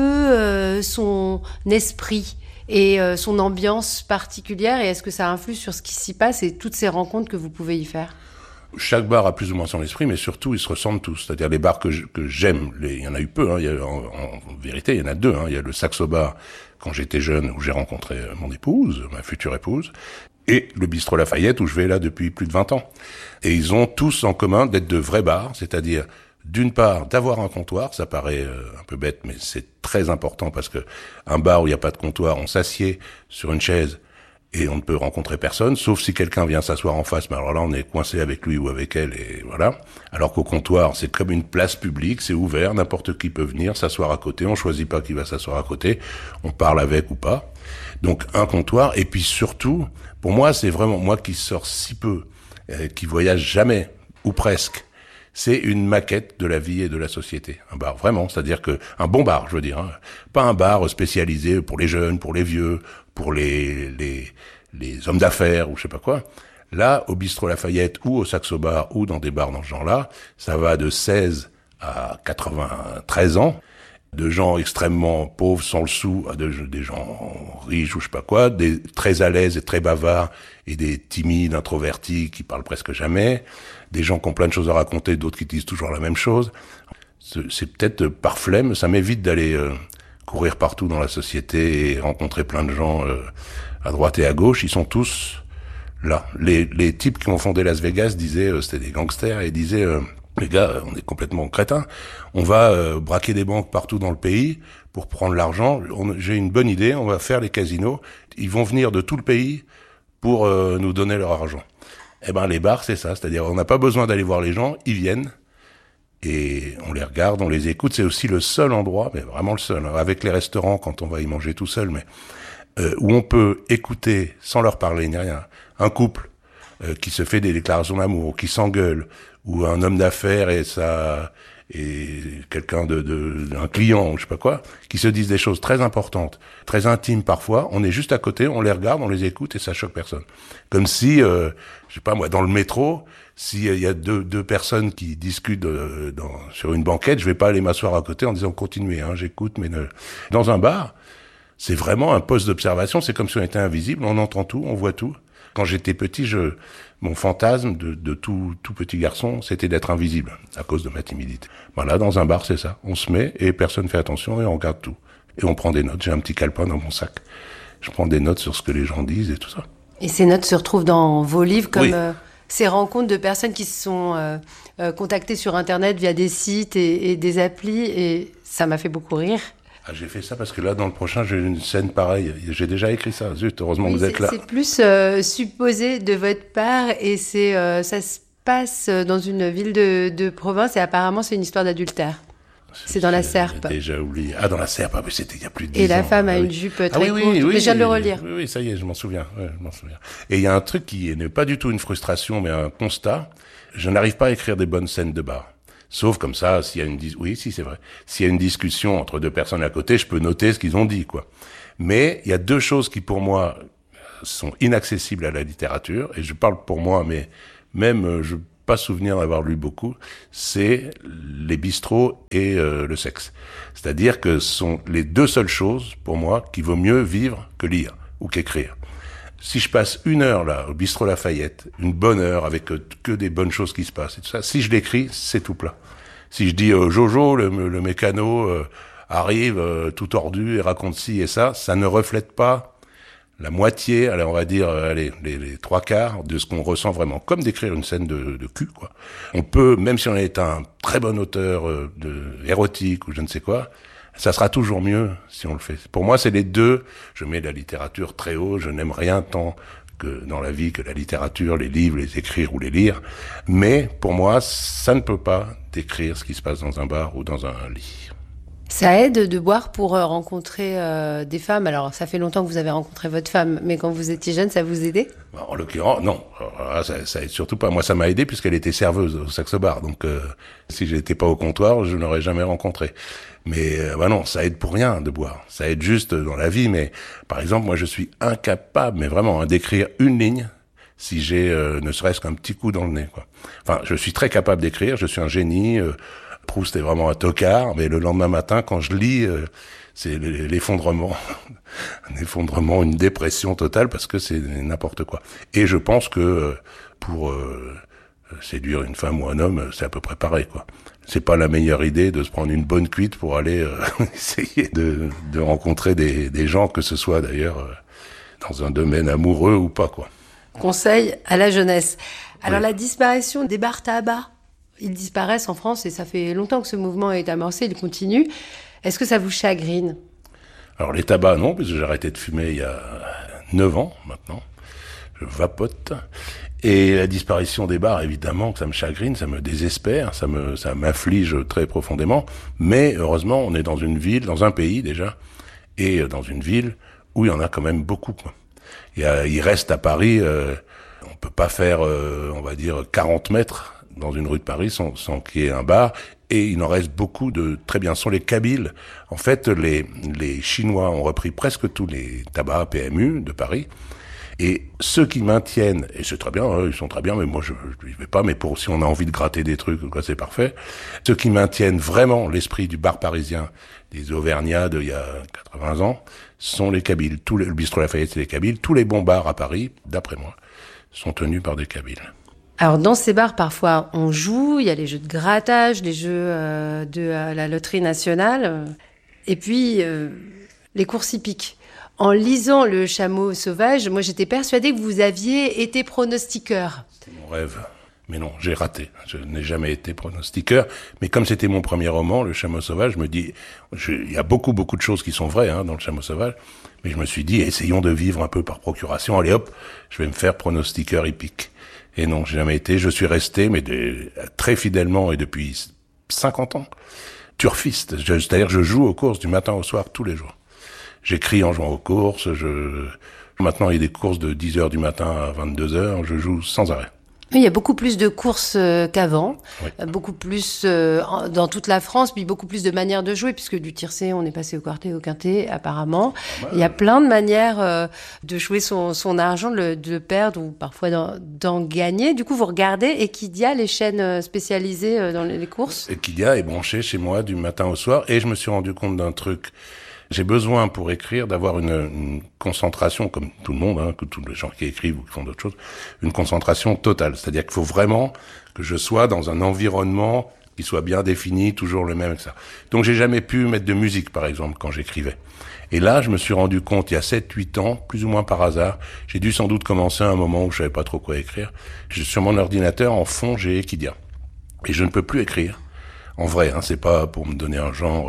Speaker 8: peu son esprit et son ambiance particulière, et est-ce que ça influe sur ce qui s'y passe et toutes ces rencontres que vous pouvez y faire ?
Speaker 9: Chaque bar a plus ou moins son esprit, mais surtout, ils se ressemblent tous. C'est-à-dire les bars que j'aime, il y en a eu peu, en vérité, il y en a deux. Il y a le Saxo Bar, quand j'étais jeune, où j'ai rencontré mon épouse, ma future épouse, et le bistrot Lafayette, où je vais là depuis plus de 20 ans. Et ils ont tous en commun d'être de vrais bars, c'est-à-dire, d'une part, d'avoir un comptoir, ça paraît un peu bête, mais c'est très important, parce que un bar où il n'y a pas de comptoir, on s'assied sur une chaise, et on ne peut rencontrer personne, sauf si quelqu'un vient s'asseoir en face, mais alors là, on est coincé avec lui ou avec elle, et voilà. Alors qu'au comptoir, c'est comme une place publique, c'est ouvert, n'importe qui peut venir s'asseoir à côté, on choisit pas qui va s'asseoir à côté, on parle avec ou pas. Donc, un comptoir, et puis surtout, pour moi, c'est vraiment moi qui sors si peu, qui voyage jamais, ou presque. C'est une maquette de la vie et de la société. Un bar, vraiment, c'est-à-dire que, un bon bar, je veux dire, pas un bar spécialisé pour les jeunes, pour les vieux, pour les hommes d'affaires ou je sais pas quoi. Là, au bistrot Lafayette ou au Saxo Bar ou dans des bars dans ce genre-là, ça va de 16 à 93 ans, de gens extrêmement pauvres sans le sou à des gens riches ou je sais pas quoi, des très à l'aise et très bavards et des timides, introvertis qui parlent presque jamais, des gens qui ont plein de choses à raconter, d'autres qui disent toujours la même chose. C'est peut-être par flemme, ça m'évite d'aller courir partout dans la société et rencontrer plein de gens à droite et à gauche. Ils sont tous là. Les types qui ont fondé Las Vegas disaient, c'était des gangsters, et disaient, les gars, on est complètement crétins. On va braquer des banques partout dans le pays pour prendre l'argent. J'ai une bonne idée, on va faire les casinos. Ils vont venir de tout le pays pour nous donner leur argent. Eh ben, les bars, c'est ça. C'est-à-dire, on n'a pas besoin d'aller voir les gens, ils viennent. Et on les regarde, on les écoute. C'est aussi le seul endroit, mais vraiment le seul, avec les restaurants quand on va y manger tout seul, mais où on peut écouter, sans leur parler ni rien, un couple qui se fait des déclarations d'amour, qui s'engueule, ou un homme d'affaires et quelqu'un un client ou je sais pas quoi, qui se disent des choses très importantes, très intimes parfois. On est juste à côté, on les regarde, on les écoute et ça choque personne. Comme si, je sais pas moi, dans le métro, s'il y a deux personnes qui discutent sur une banquette, je vais pas aller m'asseoir à côté en disant continuez, j'écoute, mais dans un bar, C'est vraiment un poste d'observation, c'est comme si on était invisible, on entend tout, on voit tout. Quand j'étais petit, mon fantasme de tout petit garçon, c'était d'être invisible, à cause de ma timidité. Voilà, dans un bar, c'est ça. On se met et personne fait attention et on regarde tout. Et on prend des notes. J'ai un petit calepin dans mon sac. Je prends des notes sur ce que les gens disent et tout ça.
Speaker 8: Et ces notes se retrouvent dans vos livres comme
Speaker 9: Oui.
Speaker 8: Ces rencontres de personnes qui se sont contactées sur Internet via des sites et des applis. Et ça m'a fait beaucoup rire.
Speaker 9: Ah, j'ai fait ça parce que là, dans le prochain, j'ai une scène pareille. J'ai déjà écrit ça. Zut, heureusement que vous êtes là.
Speaker 8: C'est plus supposé de votre part et ça se passe dans une ville de province et apparemment c'est une histoire d'adultère. C'est dans la Serpe.
Speaker 9: J'ai déjà oublié. Ah, dans la Serpe, mais c'était il y a plus de 10 ans.
Speaker 8: Et la femme a
Speaker 9: oui.
Speaker 8: une jupe très
Speaker 9: oui,
Speaker 8: courte.
Speaker 9: oui,
Speaker 8: Mais je viens de le relire.
Speaker 9: Oui, ça y est, je m'en souviens. Ouais, je m'en souviens. Et il y a un truc qui n'est pas du tout une frustration, mais un constat. Je n'arrive pas à écrire des bonnes scènes de bar. Sauf comme ça, s'il y a oui, si, c'est vrai. S'il y a une discussion entre deux personnes à côté, je peux noter ce qu'ils ont dit, quoi. Mais il y a deux choses qui, pour moi, sont inaccessibles à la littérature. Et je parle pour moi, mais même, je pas souvenir d'avoir lu beaucoup, c'est les bistrots et le sexe. C'est-à-dire que ce sont les deux seules choses, pour moi, qu'il vaut mieux vivre que lire ou qu'écrire. Si je passe 1 heure là, au bistrot Lafayette, une bonne heure avec que des bonnes choses qui se passent et tout ça, si je l'écris, c'est tout plat. Si je dis Jojo, le mécano, arrive tout tordu et raconte ci et ça ne reflète pas la moitié, allez, on va dire, les 3/4 de ce qu'on ressent vraiment. Comme d'écrire une scène de cul, quoi. On peut, même si on est un très bon auteur érotique ou je ne sais quoi, ça sera toujours mieux si on le fait. Pour moi, c'est les deux. Je mets la littérature très haut. Je n'aime rien tant que dans la vie que la littérature, les livres, les écrire ou les lire. Mais pour moi, ça ne peut pas décrire ce qui se passe dans un bar ou dans un lit. Ça
Speaker 8: aide de boire pour rencontrer des femmes. Alors, ça fait longtemps que vous avez rencontré votre femme, mais quand vous étiez jeune, ça vous aidait ? En l'occurrence, non. Ça aide surtout pas. Moi, ça m'a aidé puisqu'elle était serveuse au Saxo Bar. Donc, si j'étais pas au comptoir, je n'aurais jamais rencontré. Mais non, ça aide pour rien de boire. Ça aide juste dans la vie. Mais par exemple, moi, je suis incapable, mais vraiment, d'écrire une ligne si j'ai ne serait-ce qu'un petit coup dans le nez, quoi. Enfin, je suis très capable d'écrire. Je suis un génie. Proust est vraiment un tocard, mais le lendemain matin, quand je lis, c'est l'effondrement, un effondrement, une dépression totale, parce que c'est n'importe quoi. Et je pense que pour séduire une femme ou un homme, c'est à peu près pareil, quoi. C'est pas la meilleure idée de se prendre une bonne cuite pour aller essayer de rencontrer des gens, que ce soit d'ailleurs dans un domaine amoureux ou pas, quoi. Conseil à la jeunesse. Alors, oui. La disparition des bars tabac. Ils disparaissent en France et ça fait longtemps que ce mouvement est amorcé, il continue. Est-ce que ça vous chagrine ? Alors les tabacs, non, parce que j'ai arrêté de fumer il y a 9 ans maintenant. Je vapote. Et la disparition des bars, évidemment, que ça me chagrine, ça me désespère, ça m'afflige très profondément. Mais heureusement, on est dans une ville, dans un pays déjà, et dans une ville où il y en a quand même beaucoup, quoi. Il reste à Paris, on peut pas faire, on va dire, 40 mètres dans une rue de Paris sans qu'il y ait un bar, et il en reste beaucoup de très bien. Ce sont les Kabyles. En fait, les Chinois ont repris presque tous les tabacs PMU de Paris, et ceux qui maintiennent, et c'est très bien, ils sont très bien, mais moi je vais pas, mais si on a envie de gratter des trucs, quoi, c'est parfait. Ceux qui maintiennent vraiment l'esprit du bar parisien, des Auvergnats d'il y a 80 ans, sont les Kabyles. Le bistrot Lafayette, c'est les Kabyles. Tous les bons bars à Paris, d'après moi, sont tenus par des Kabyles. Alors, dans ces bars, parfois, on joue, il y a les jeux de grattage, les jeux de la loterie nationale, et puis les courses hippiques. En lisant Le Chameau sauvage, moi, j'étais persuadée que vous aviez été pronostiqueur. C'est mon rêve. Mais non, j'ai raté. Je n'ai jamais été pronostiqueur. Mais comme c'était mon premier roman, Le Chameau sauvage, je me dis, il y a beaucoup de choses qui sont vraies dans Le Chameau sauvage. Mais je me suis dit, essayons de vivre un peu par procuration. Allez hop, je vais me faire pronostiqueur hippique. Et non, j'ai jamais été. Je suis resté, mais très fidèlement et depuis 50 ans, turfiste. C'est-à-dire, je joue aux courses du matin au soir tous les jours. J'écris en jouant aux courses. Maintenant, il y a des courses de 10h du matin à 22h. Je joue sans arrêt. Il y a beaucoup plus de courses qu'avant, oui. Beaucoup plus dans toute la France, puis beaucoup plus de manières de jouer, puisque du tiercé, on est passé au quartet, au quintet, apparemment. Il y a plein de manières de jouer son argent, de perdre ou parfois d'en gagner. Du coup, vous regardez Equidia, les chaînes spécialisées dans les courses ? Equidia est branché chez moi du matin au soir, et je me suis rendu compte d'un truc
Speaker 9: J'ai besoin pour écrire d'avoir une concentration, comme tout le monde, que tous les gens qui écrivent ou qui font d'autres choses, une concentration totale. C'est-à-dire qu'il faut vraiment que je sois dans un environnement qui soit bien défini, toujours le même, etc. Donc j'ai jamais pu mettre de musique, par exemple, quand j'écrivais. Et là, je me suis rendu compte, il y a 7-8 ans, plus ou moins par hasard, j'ai dû sans doute commencer à un moment où je savais pas trop quoi écrire. Sur mon ordinateur, en fond, j'ai Equidia. Et je ne peux plus écrire. En vrai, c'est pas pour me donner un genre...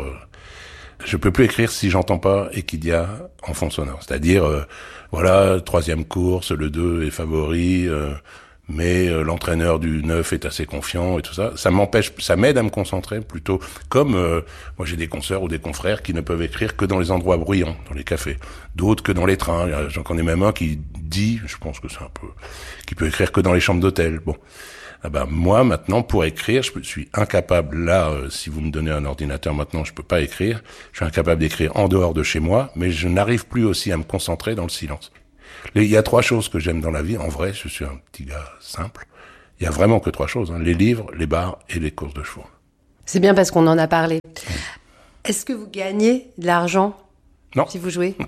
Speaker 9: je peux plus écrire si j'entends pas Equidia en fond sonore. C'est-à-dire, voilà, 3e course, le 2 est favori, mais l'entraîneur du 9 est assez confiant et tout ça. Ça m'empêche, ça m'aide à me concentrer plutôt. Comme moi j'ai des consoeurs ou des confrères qui ne peuvent écrire que dans les endroits bruyants, dans les cafés. D'autres que dans les trains. J'en connais même un qui dit, je pense que c'est un peu, qui peut écrire que dans les chambres d'hôtel. Bon. Moi, maintenant, pour écrire, je suis incapable, là, si vous me donnez un ordinateur maintenant, je peux pas écrire. Je suis incapable d'écrire en dehors de chez moi, mais je n'arrive plus aussi à me concentrer dans le silence. Il y a 3 choses que j'aime dans la vie. En vrai, je suis un petit gars simple. Il y a vraiment que 3 choses, les livres, les bars et les courses de chevaux.
Speaker 8: C'est bien parce qu'on en a parlé. Est-ce que vous gagnez de l'argent
Speaker 9: Non.
Speaker 8: Si vous jouez?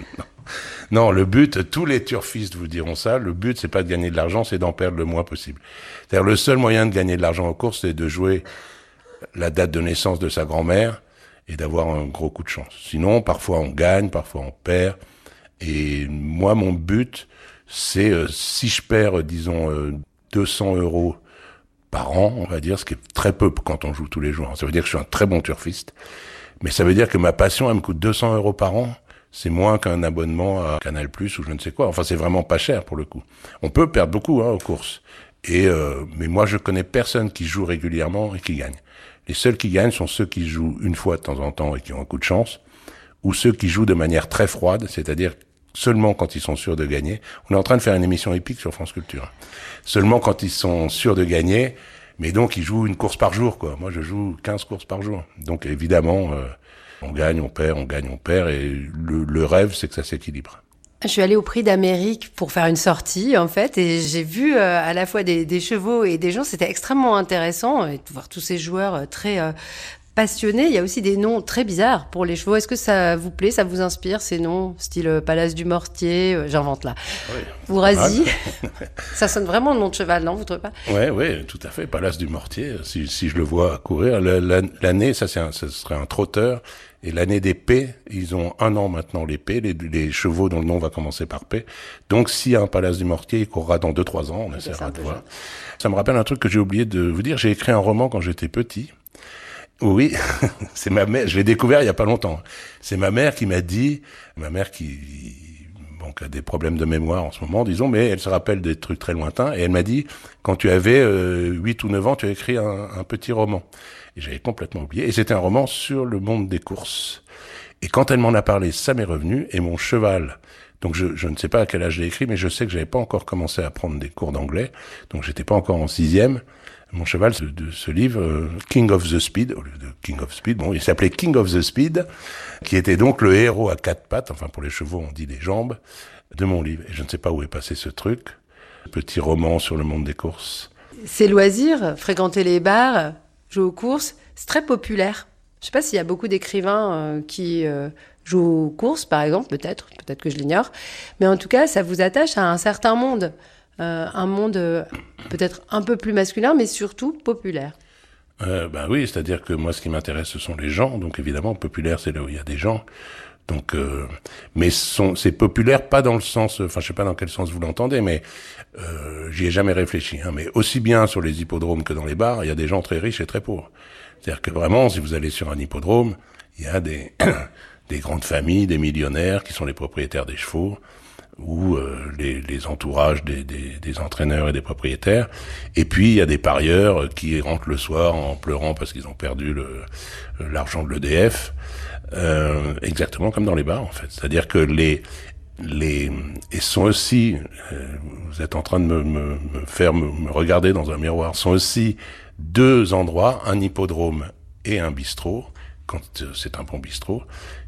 Speaker 9: Non, le but, tous les turfistes vous diront ça, le but c'est pas de gagner de l'argent, c'est d'en perdre le moins possible. C'est-à-dire le seul moyen de gagner de l'argent aux courses, c'est de jouer la date de naissance de sa grand-mère et d'avoir un gros coup de chance. Sinon, parfois on gagne, parfois on perd. Et moi, mon but, c'est si je perds, disons, 200 € par an, on va dire, ce qui est très peu quand on joue tous les jours. Ça veut dire que je suis un très bon turfiste. Mais ça veut dire que ma passion, elle me coûte 200 € par an. C'est moins qu'un abonnement à Canal+ ou je ne sais quoi. Enfin, c'est vraiment pas cher pour le coup. On peut perdre beaucoup aux courses. Mais moi, je connais personne qui joue régulièrement et qui gagne. Les seuls qui gagnent sont ceux qui jouent une fois de temps en temps et qui ont un coup de chance, ou ceux qui jouent de manière très froide, c'est-à-dire seulement quand ils sont sûrs de gagner. On est en train de faire une émission épique sur France Culture. Seulement quand ils sont sûrs de gagner, mais donc ils jouent une course par jour, quoi. Moi, je joue 15 courses par jour. Donc évidemment... on gagne, on perd, on gagne, on perd, et le rêve, c'est que ça s'équilibre.
Speaker 8: Je suis allée au Prix d'Amérique pour faire une sortie, en fait, et j'ai vu à la fois des chevaux et des gens. C'était extrêmement intéressant de voir tous ces joueurs très passionnés. Il y a aussi des noms très bizarres pour les chevaux. Est-ce que ça vous plaît, ça vous inspire, ces noms, style Palace du Mortier, j'invente là. Oui, Ourasi, ça sonne vraiment le nom de cheval, non, vous trouvez pas?
Speaker 9: Oui, tout à fait. Palace du Mortier, si je le vois courir, l'année, ça serait un trotteur. Et l'année des P, ils ont 1 an maintenant, les P, les chevaux dont le nom va commencer par P. Donc, s'il y a un Palace du Mortier, il courra dans 2-3 ans, on essaiera de voir. Ça me rappelle un truc que j'ai oublié de vous dire. J'ai écrit un roman quand j'étais petit. Oui, c'est ma mère, je l'ai découvert il y a pas longtemps. C'est ma mère qui m'a dit, qui a des problèmes de mémoire en ce moment, disons, mais elle se rappelle des trucs très lointains, et elle m'a dit, quand tu avais 8 ou 9 ans, tu as écrit un petit roman. Et j'avais complètement oublié, et c'était un roman sur le monde des courses. Et quand elle m'en a parlé, ça m'est revenu, et mon cheval, donc je ne sais pas à quel âge j'ai écrit, mais je sais que j'avais pas encore commencé à prendre des cours d'anglais, donc j'étais pas encore en 6e. Mon cheval de ce livre, King of the Speed, au lieu de King of Speed, il s'appelait King of the Speed, qui était donc le héros à 4 pattes, enfin pour les chevaux on dit des jambes, de mon livre. Et je ne sais pas où est passé ce truc, petit roman sur le monde des courses.
Speaker 8: Ces loisirs, fréquenter les bars, jouer aux courses, c'est très populaire. Je ne sais pas s'il y a beaucoup d'écrivains qui jouent aux courses, par exemple, peut-être que je l'ignore, mais en tout cas, ça vous attache à un certain monde. Un monde peut-être un peu plus masculin, mais surtout populaire.
Speaker 9: Oui, c'est-à-dire que moi, ce qui m'intéresse, ce sont les gens. Donc, évidemment, populaire, c'est là où il y a des gens. Donc, mais c'est populaire, pas dans le sens, enfin, je sais pas dans quel sens vous l'entendez, mais j'y ai jamais réfléchi. Mais aussi bien sur les hippodromes que dans les bars, il y a des gens très riches et très pauvres. C'est-à-dire que vraiment, si vous allez sur un hippodrome, il y a des grandes familles, des millionnaires qui sont les propriétaires des chevaux, ou les entourages des entraîneurs et des propriétaires. Et puis, il y a des parieurs qui rentrent le soir en pleurant parce qu'ils ont perdu l'argent de l'EDF, exactement comme dans les bars, en fait. C'est-à-dire que et sont aussi, vous êtes en train de me faire me regarder dans un miroir, sont aussi 2 endroits, un hippodrome et un bistrot, quand c'est un bon bistrot,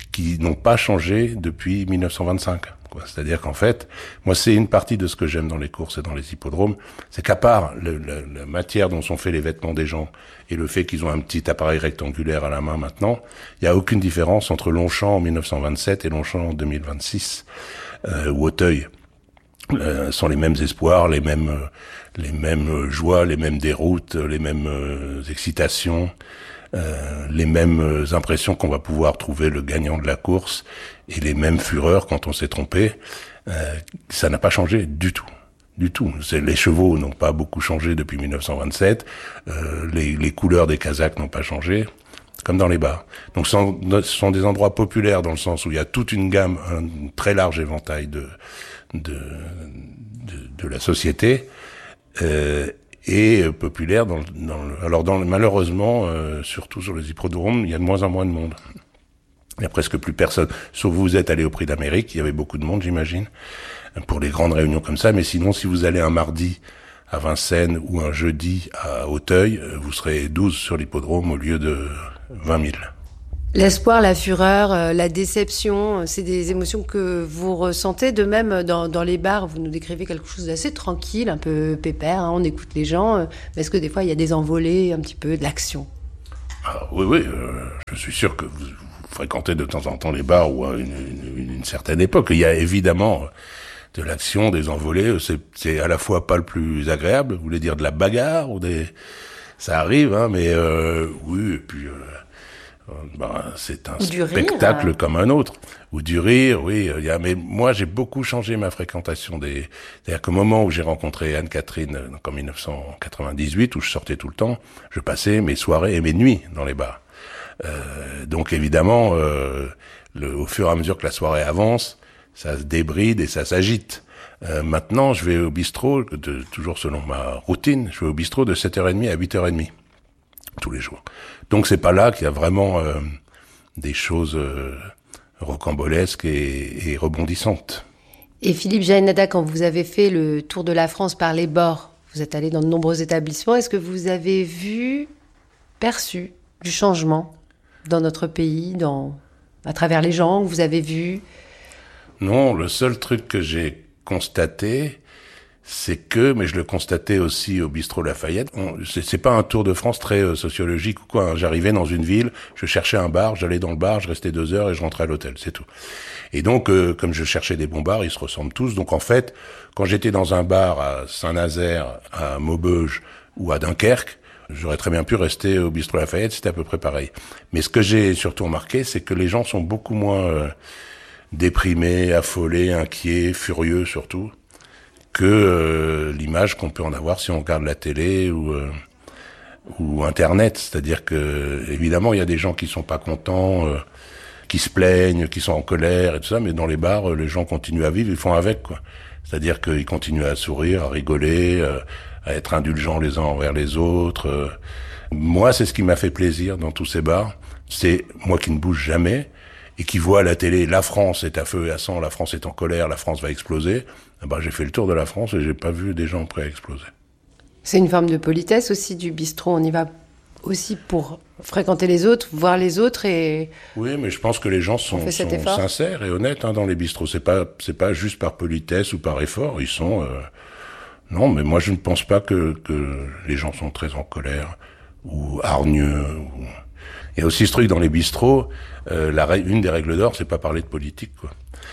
Speaker 9: qui n'ont pas changé depuis 1925. C'est-à-dire qu'en fait, moi, c'est une partie de ce que j'aime dans les courses et dans les hippodromes, c'est qu'à part la matière dont sont faits les vêtements des gens et le fait qu'ils ont un petit appareil rectangulaire à la main maintenant, il n'y a aucune différence entre Longchamp en 1927 et Longchamp en 2026, ou Auteuil. Sont les mêmes espoirs, les mêmes joies, les mêmes déroutes, les mêmes excitations, les mêmes impressions qu'on va pouvoir trouver le gagnant de la course et les mêmes fureurs quand on s'est trompé. Ça n'a pas changé du tout. Du tout. Les chevaux n'ont pas beaucoup changé depuis 1927. Les couleurs des casaques n'ont pas changé, comme dans les bars. Donc ce sont des endroits populaires dans le sens où il y a toute une gamme, un très large éventail de la société, et populaire malheureusement, surtout sur les hippodromes, il y a de moins en moins de monde. Il y a presque plus personne. Sauf vous êtes allé au Prix d'Amérique, il y avait beaucoup de monde, j'imagine, pour les grandes réunions comme ça. Mais sinon, si vous allez un mardi à Vincennes ou un jeudi à Auteuil, vous serez 12 sur l'hippodrome au lieu de 20 000.
Speaker 8: L'espoir, la fureur, la déception, c'est des émotions que vous ressentez. De même, dans les bars, vous nous décrivez quelque chose d'assez tranquille, un peu pépère, on écoute les gens. Mais est-ce que des fois, il y a des envolées, un petit peu de l'action ?
Speaker 9: Oui, je suis sûr que vous fréquentez de temps en temps les bars ou à une certaine époque. Il y a évidemment de l'action, des envolées. C'est à la fois pas le plus agréable, vous voulez dire de la bagarre ou ça arrive, hein, mais oui, et puis... c'est un spectacle rire, comme un autre. Ou du rire, oui. Mais moi, j'ai beaucoup changé ma fréquentation c'est-à-dire qu'au moment où j'ai rencontré Anne-Catherine, en 1998, où je sortais tout le temps, je passais mes soirées et mes nuits dans les bars. Donc évidemment, au fur et à mesure que la soirée avance, ça se débride et ça s'agite. Maintenant, je vais au bistrot, toujours selon ma routine, je vais au bistrot de 7h30 à 8h30. Tous les jours. Donc c'est pas là qu'il y a vraiment des choses rocambolesques et rebondissantes.
Speaker 8: Et Philippe Jaénada, quand vous avez fait le tour de la France par les bords, vous êtes allé dans de nombreux établissements, est-ce que vous avez perçu du changement dans notre pays, à travers les gens que vous avez vus ?
Speaker 9: Non, le seul truc que j'ai constaté, mais je le constatais aussi au bistrot Lafayette, c'est pas un tour de France très sociologique ou quoi, hein. J'arrivais dans une ville, je cherchais un bar, j'allais dans le bar, je restais 2 heures et je rentrais à l'hôtel, c'est tout. Et donc, comme je cherchais des bons bars, ils se ressemblent tous. Donc en fait, quand j'étais dans un bar à Saint-Nazaire, à Maubeuge ou à Dunkerque, j'aurais très bien pu rester au bistrot Lafayette, c'était à peu près pareil. Mais ce que j'ai surtout remarqué, c'est que les gens sont beaucoup moins déprimés, affolés, inquiets, furieux surtout, que l'image qu'on peut en avoir si on regarde la télé ou Internet. C'est-à-dire que, évidemment, il y a des gens qui sont pas contents, qui se plaignent, qui sont en colère et tout ça, mais dans les bars, les gens continuent à vivre, ils font avec, quoi. C'est-à-dire qu'ils continuent à sourire, à rigoler, à être indulgents les uns envers les autres. Moi, c'est ce qui m'a fait plaisir dans tous ces bars. C'est moi qui ne bouge jamais et qui vois à la télé, la France est à feu et à sang, la France est en colère, la France va exploser. J'ai fait le tour de la France et j'ai pas vu des gens prêts à exploser.
Speaker 8: C'est une forme de politesse aussi du bistrot. On y va aussi pour fréquenter les autres, voir les autres et...
Speaker 9: Oui, mais je pense que les gens sont sincères et honnêtes dans les bistrots. C'est pas juste par politesse ou par effort. Ils sont... Non, mais moi je ne pense pas que les gens sont très en colère ou hargneux. Il y a aussi ce truc dans les bistrots, une des règles d'or, c'est pas parler de politique, quoi.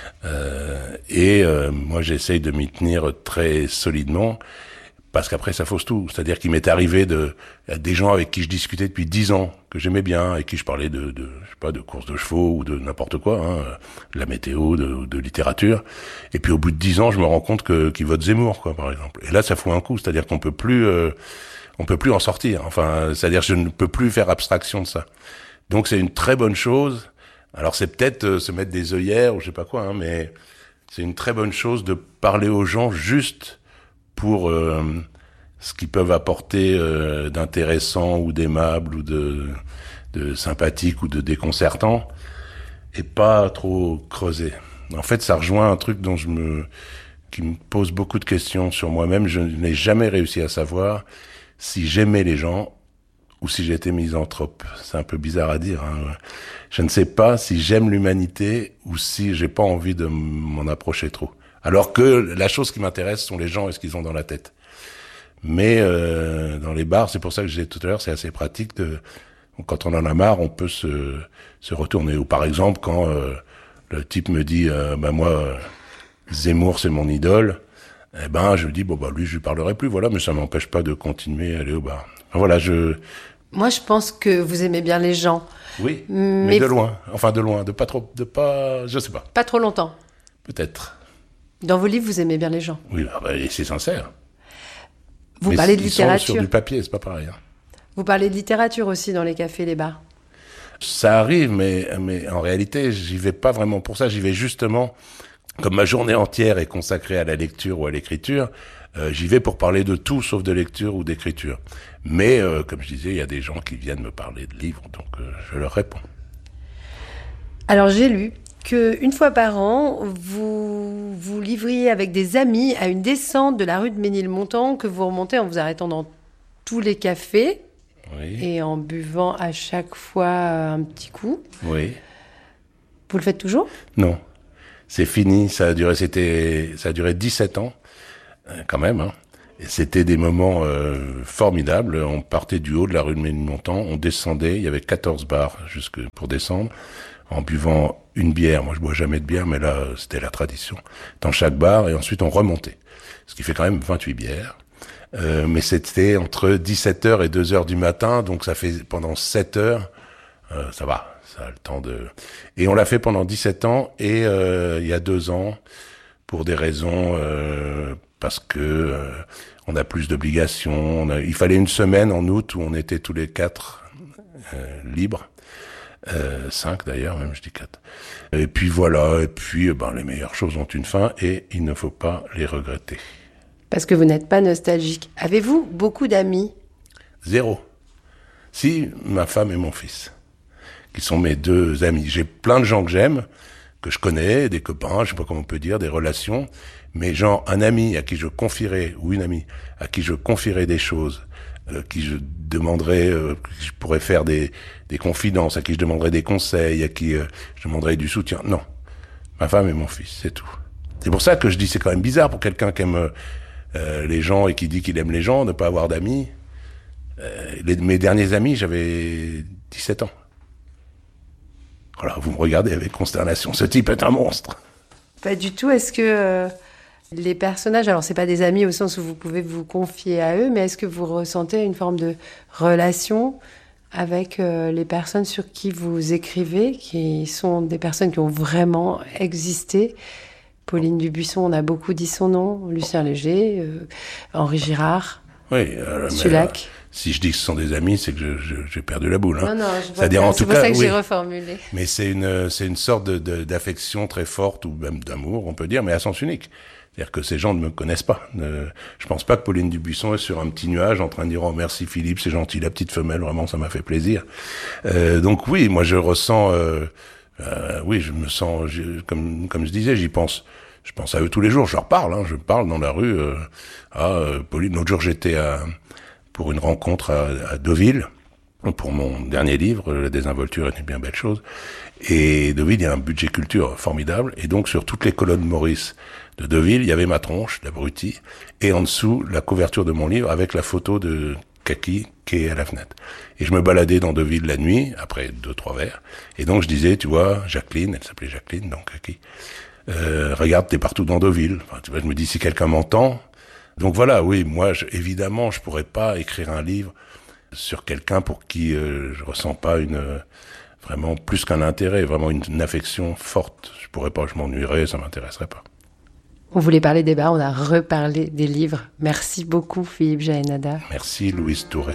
Speaker 9: Moi j'essaye de m'y tenir très solidement, parce qu'après ça fausse tout. C'est-à-dire qu'il m'est arrivé des gens avec qui je discutais depuis 10 ans, que j'aimais bien, avec qui je parlais de courses de chevaux ou de n'importe quoi, de la météo, de littérature. Et puis au bout de 10 ans, je me rends compte qu'ils votent Zemmour, quoi, par exemple. Et là, ça fout un coup. C'est-à-dire qu'on peut plus en sortir. Enfin, c'est-à-dire que je ne peux plus faire abstraction de ça. Donc c'est une très bonne chose. Alors c'est peut-être se mettre des œillères ou je sais pas quoi, mais c'est une très bonne chose de parler aux gens juste pour ce qu'ils peuvent apporter d'intéressant ou d'aimable ou de sympathique ou de déconcertant, et pas trop creuser. En fait, ça rejoint un truc qui me pose beaucoup de questions sur moi-même. Je n'ai jamais réussi à savoir si j'aimais les gens ou si j'étais misanthrope. C'est un peu bizarre à dire, hein. Je ne sais pas si j'aime l'humanité ou si j'ai pas envie de m'en approcher trop. Alors que la chose qui m'intéresse sont les gens et ce qu'ils ont dans la tête. Mais dans les bars, c'est pour ça que je disais tout à l'heure, c'est assez pratique quand on en a marre, on peut se retourner. Ou par exemple, quand le type me dit moi, Zemmour, c'est mon idole, je lui dis, lui, je lui parlerai plus, voilà, mais ça m'empêche pas de continuer à aller au bar. Enfin, voilà,
Speaker 8: Moi, je pense que vous aimez bien les gens.
Speaker 9: Oui, mais de loin. Enfin, de loin, je sais pas.
Speaker 8: Pas trop longtemps.
Speaker 9: Peut-être.
Speaker 8: Dans vos livres, vous aimez bien les gens.
Speaker 9: Oui, et c'est sincère.
Speaker 8: Vous
Speaker 9: mais
Speaker 8: parlez de
Speaker 9: ils
Speaker 8: littérature.
Speaker 9: sont sur du papier, c'est pas pareil. Hein.
Speaker 8: Vous parlez de littérature aussi dans les cafés et les bars.
Speaker 9: Ça arrive, mais en réalité, j'y vais pas vraiment pour ça. J'y vais justement, comme ma journée entière est consacrée à la lecture ou à l'écriture, j'y vais pour parler de tout sauf de lecture ou d'écriture. Mais, comme je disais, il y a des gens qui viennent me parler de livres, donc je leur réponds.
Speaker 8: Alors, j'ai lu qu'une fois par an, vous vous livriez avec des amis à une descente de la rue de Ménilmontant que vous remontez en vous arrêtant dans tous les cafés et en buvant à chaque fois un petit coup.
Speaker 9: Oui.
Speaker 8: Vous le faites toujours ?
Speaker 9: Non. C'est fini. Ça a duré 17 ans, quand même, hein. Et c'était des moments formidables. On partait du haut de la rue de Ménilmontant, on descendait, il y avait 14 bars pour descendre, en buvant une bière. Moi, je bois jamais de bière, mais là, c'était la tradition. Dans chaque bar, et ensuite on remontait. Ce qui fait quand même 28 bières. Mais c'était entre 17h et 2h du matin, donc ça fait pendant 7 heures, ça va, ça a le temps de... Et on l'a fait pendant 17 ans, et il y a 2 ans, pour des raisons... parce que on a plus d'obligations. Il fallait une semaine en août où on était tous les 4 libres. 5 d'ailleurs, même je dis 4. Et puis voilà, les meilleures choses ont une fin et il ne faut pas les regretter.
Speaker 8: Parce que vous n'êtes pas nostalgique. Avez-vous beaucoup d'amis ?
Speaker 9: 0. Si, ma femme et mon fils, qui sont mes 2 amis. J'ai plein de gens que j'aime, que je connais, des copains, je sais pas comment on peut dire, des relations, mais genre un ami à qui je confierais, ou une amie à qui je confierais des choses, qui je demanderais, je pourrais faire des confidences, à qui je demanderais des conseils, à qui je demanderais du soutien. Non. Ma femme et mon fils, c'est tout. C'est pour ça que je dis, c'est quand même bizarre pour quelqu'un qui aime les gens et qui dit qu'il aime les gens, de pas avoir d'amis. Mes derniers amis, j'avais 17 ans. Voilà, vous me regardez avec consternation. Ce type est un monstre.
Speaker 8: Pas du tout. Est-ce que les personnages, alors c'est pas des amis au sens où vous pouvez vous confier à eux, mais est-ce que vous ressentez une forme de relation avec les personnes sur qui vous écrivez, qui sont des personnes qui ont vraiment existé ? Pauline Dubuisson, on a beaucoup dit son nom, Lucien Léger, Henri Girard, Sulac.
Speaker 9: Si je dis que ce sont des amis, c'est que j'ai perdu la boule. Hein.
Speaker 8: Non, je vois
Speaker 9: C'est-à-dire,
Speaker 8: bien.
Speaker 9: en tout
Speaker 8: C'est pour
Speaker 9: cas,
Speaker 8: ça que j'ai reformulé.
Speaker 9: Mais c'est une sorte d'affection très forte, ou même d'amour, on peut dire, mais à sens unique. C'est-à-dire que ces gens ne me connaissent pas. Je pense pas que Pauline Dubuisson est sur un petit nuage en train de dire « Oh, merci Philippe, c'est gentil, la petite femelle, vraiment, ça m'a fait plaisir. » Donc oui, moi je ressens... oui, je me sens... comme je disais, j'y pense... Je pense à eux tous les jours, je leur parle, hein, je parle dans la rue. Pauline, l'autre jour j'étais pour une rencontre à Deauville, pour mon dernier livre, La désinvolture est une bien belle chose. Et Deauville, il y a un budget culture formidable, et donc sur toutes les colonnes Maurice de Deauville, il y avait ma tronche, l'abruti, et en dessous, la couverture de mon livre avec la photo de Kaki qui est à la fenêtre. Et je me baladais dans Deauville la nuit, après 2-3 verres, et donc je disais, tu vois, Jacqueline, elle s'appelait Jacqueline, donc Kaki, regarde, t'es partout dans Deauville. Enfin, tu vois, je me dis, si quelqu'un m'entend... Donc voilà, oui, moi, évidemment, je pourrais pas écrire un livre sur quelqu'un pour qui je ressens pas vraiment plus qu'un intérêt, vraiment une affection forte. Je pourrais pas, je m'ennuierais, ça m'intéresserait pas.
Speaker 8: On voulait parler des bars, on a reparlé des livres. Merci beaucoup, Philippe Jaénada.
Speaker 9: Merci, Louise Touret.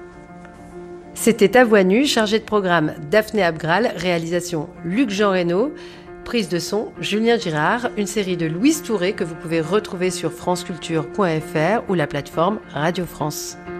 Speaker 8: C'était À Voix Nue, chargé de programme Daphné Abgral, réalisation Luc-Jean Reynaud. Prise de son, Julien Girard, une série de Louise Touret que vous pouvez retrouver sur franceculture.fr ou la plateforme Radio France.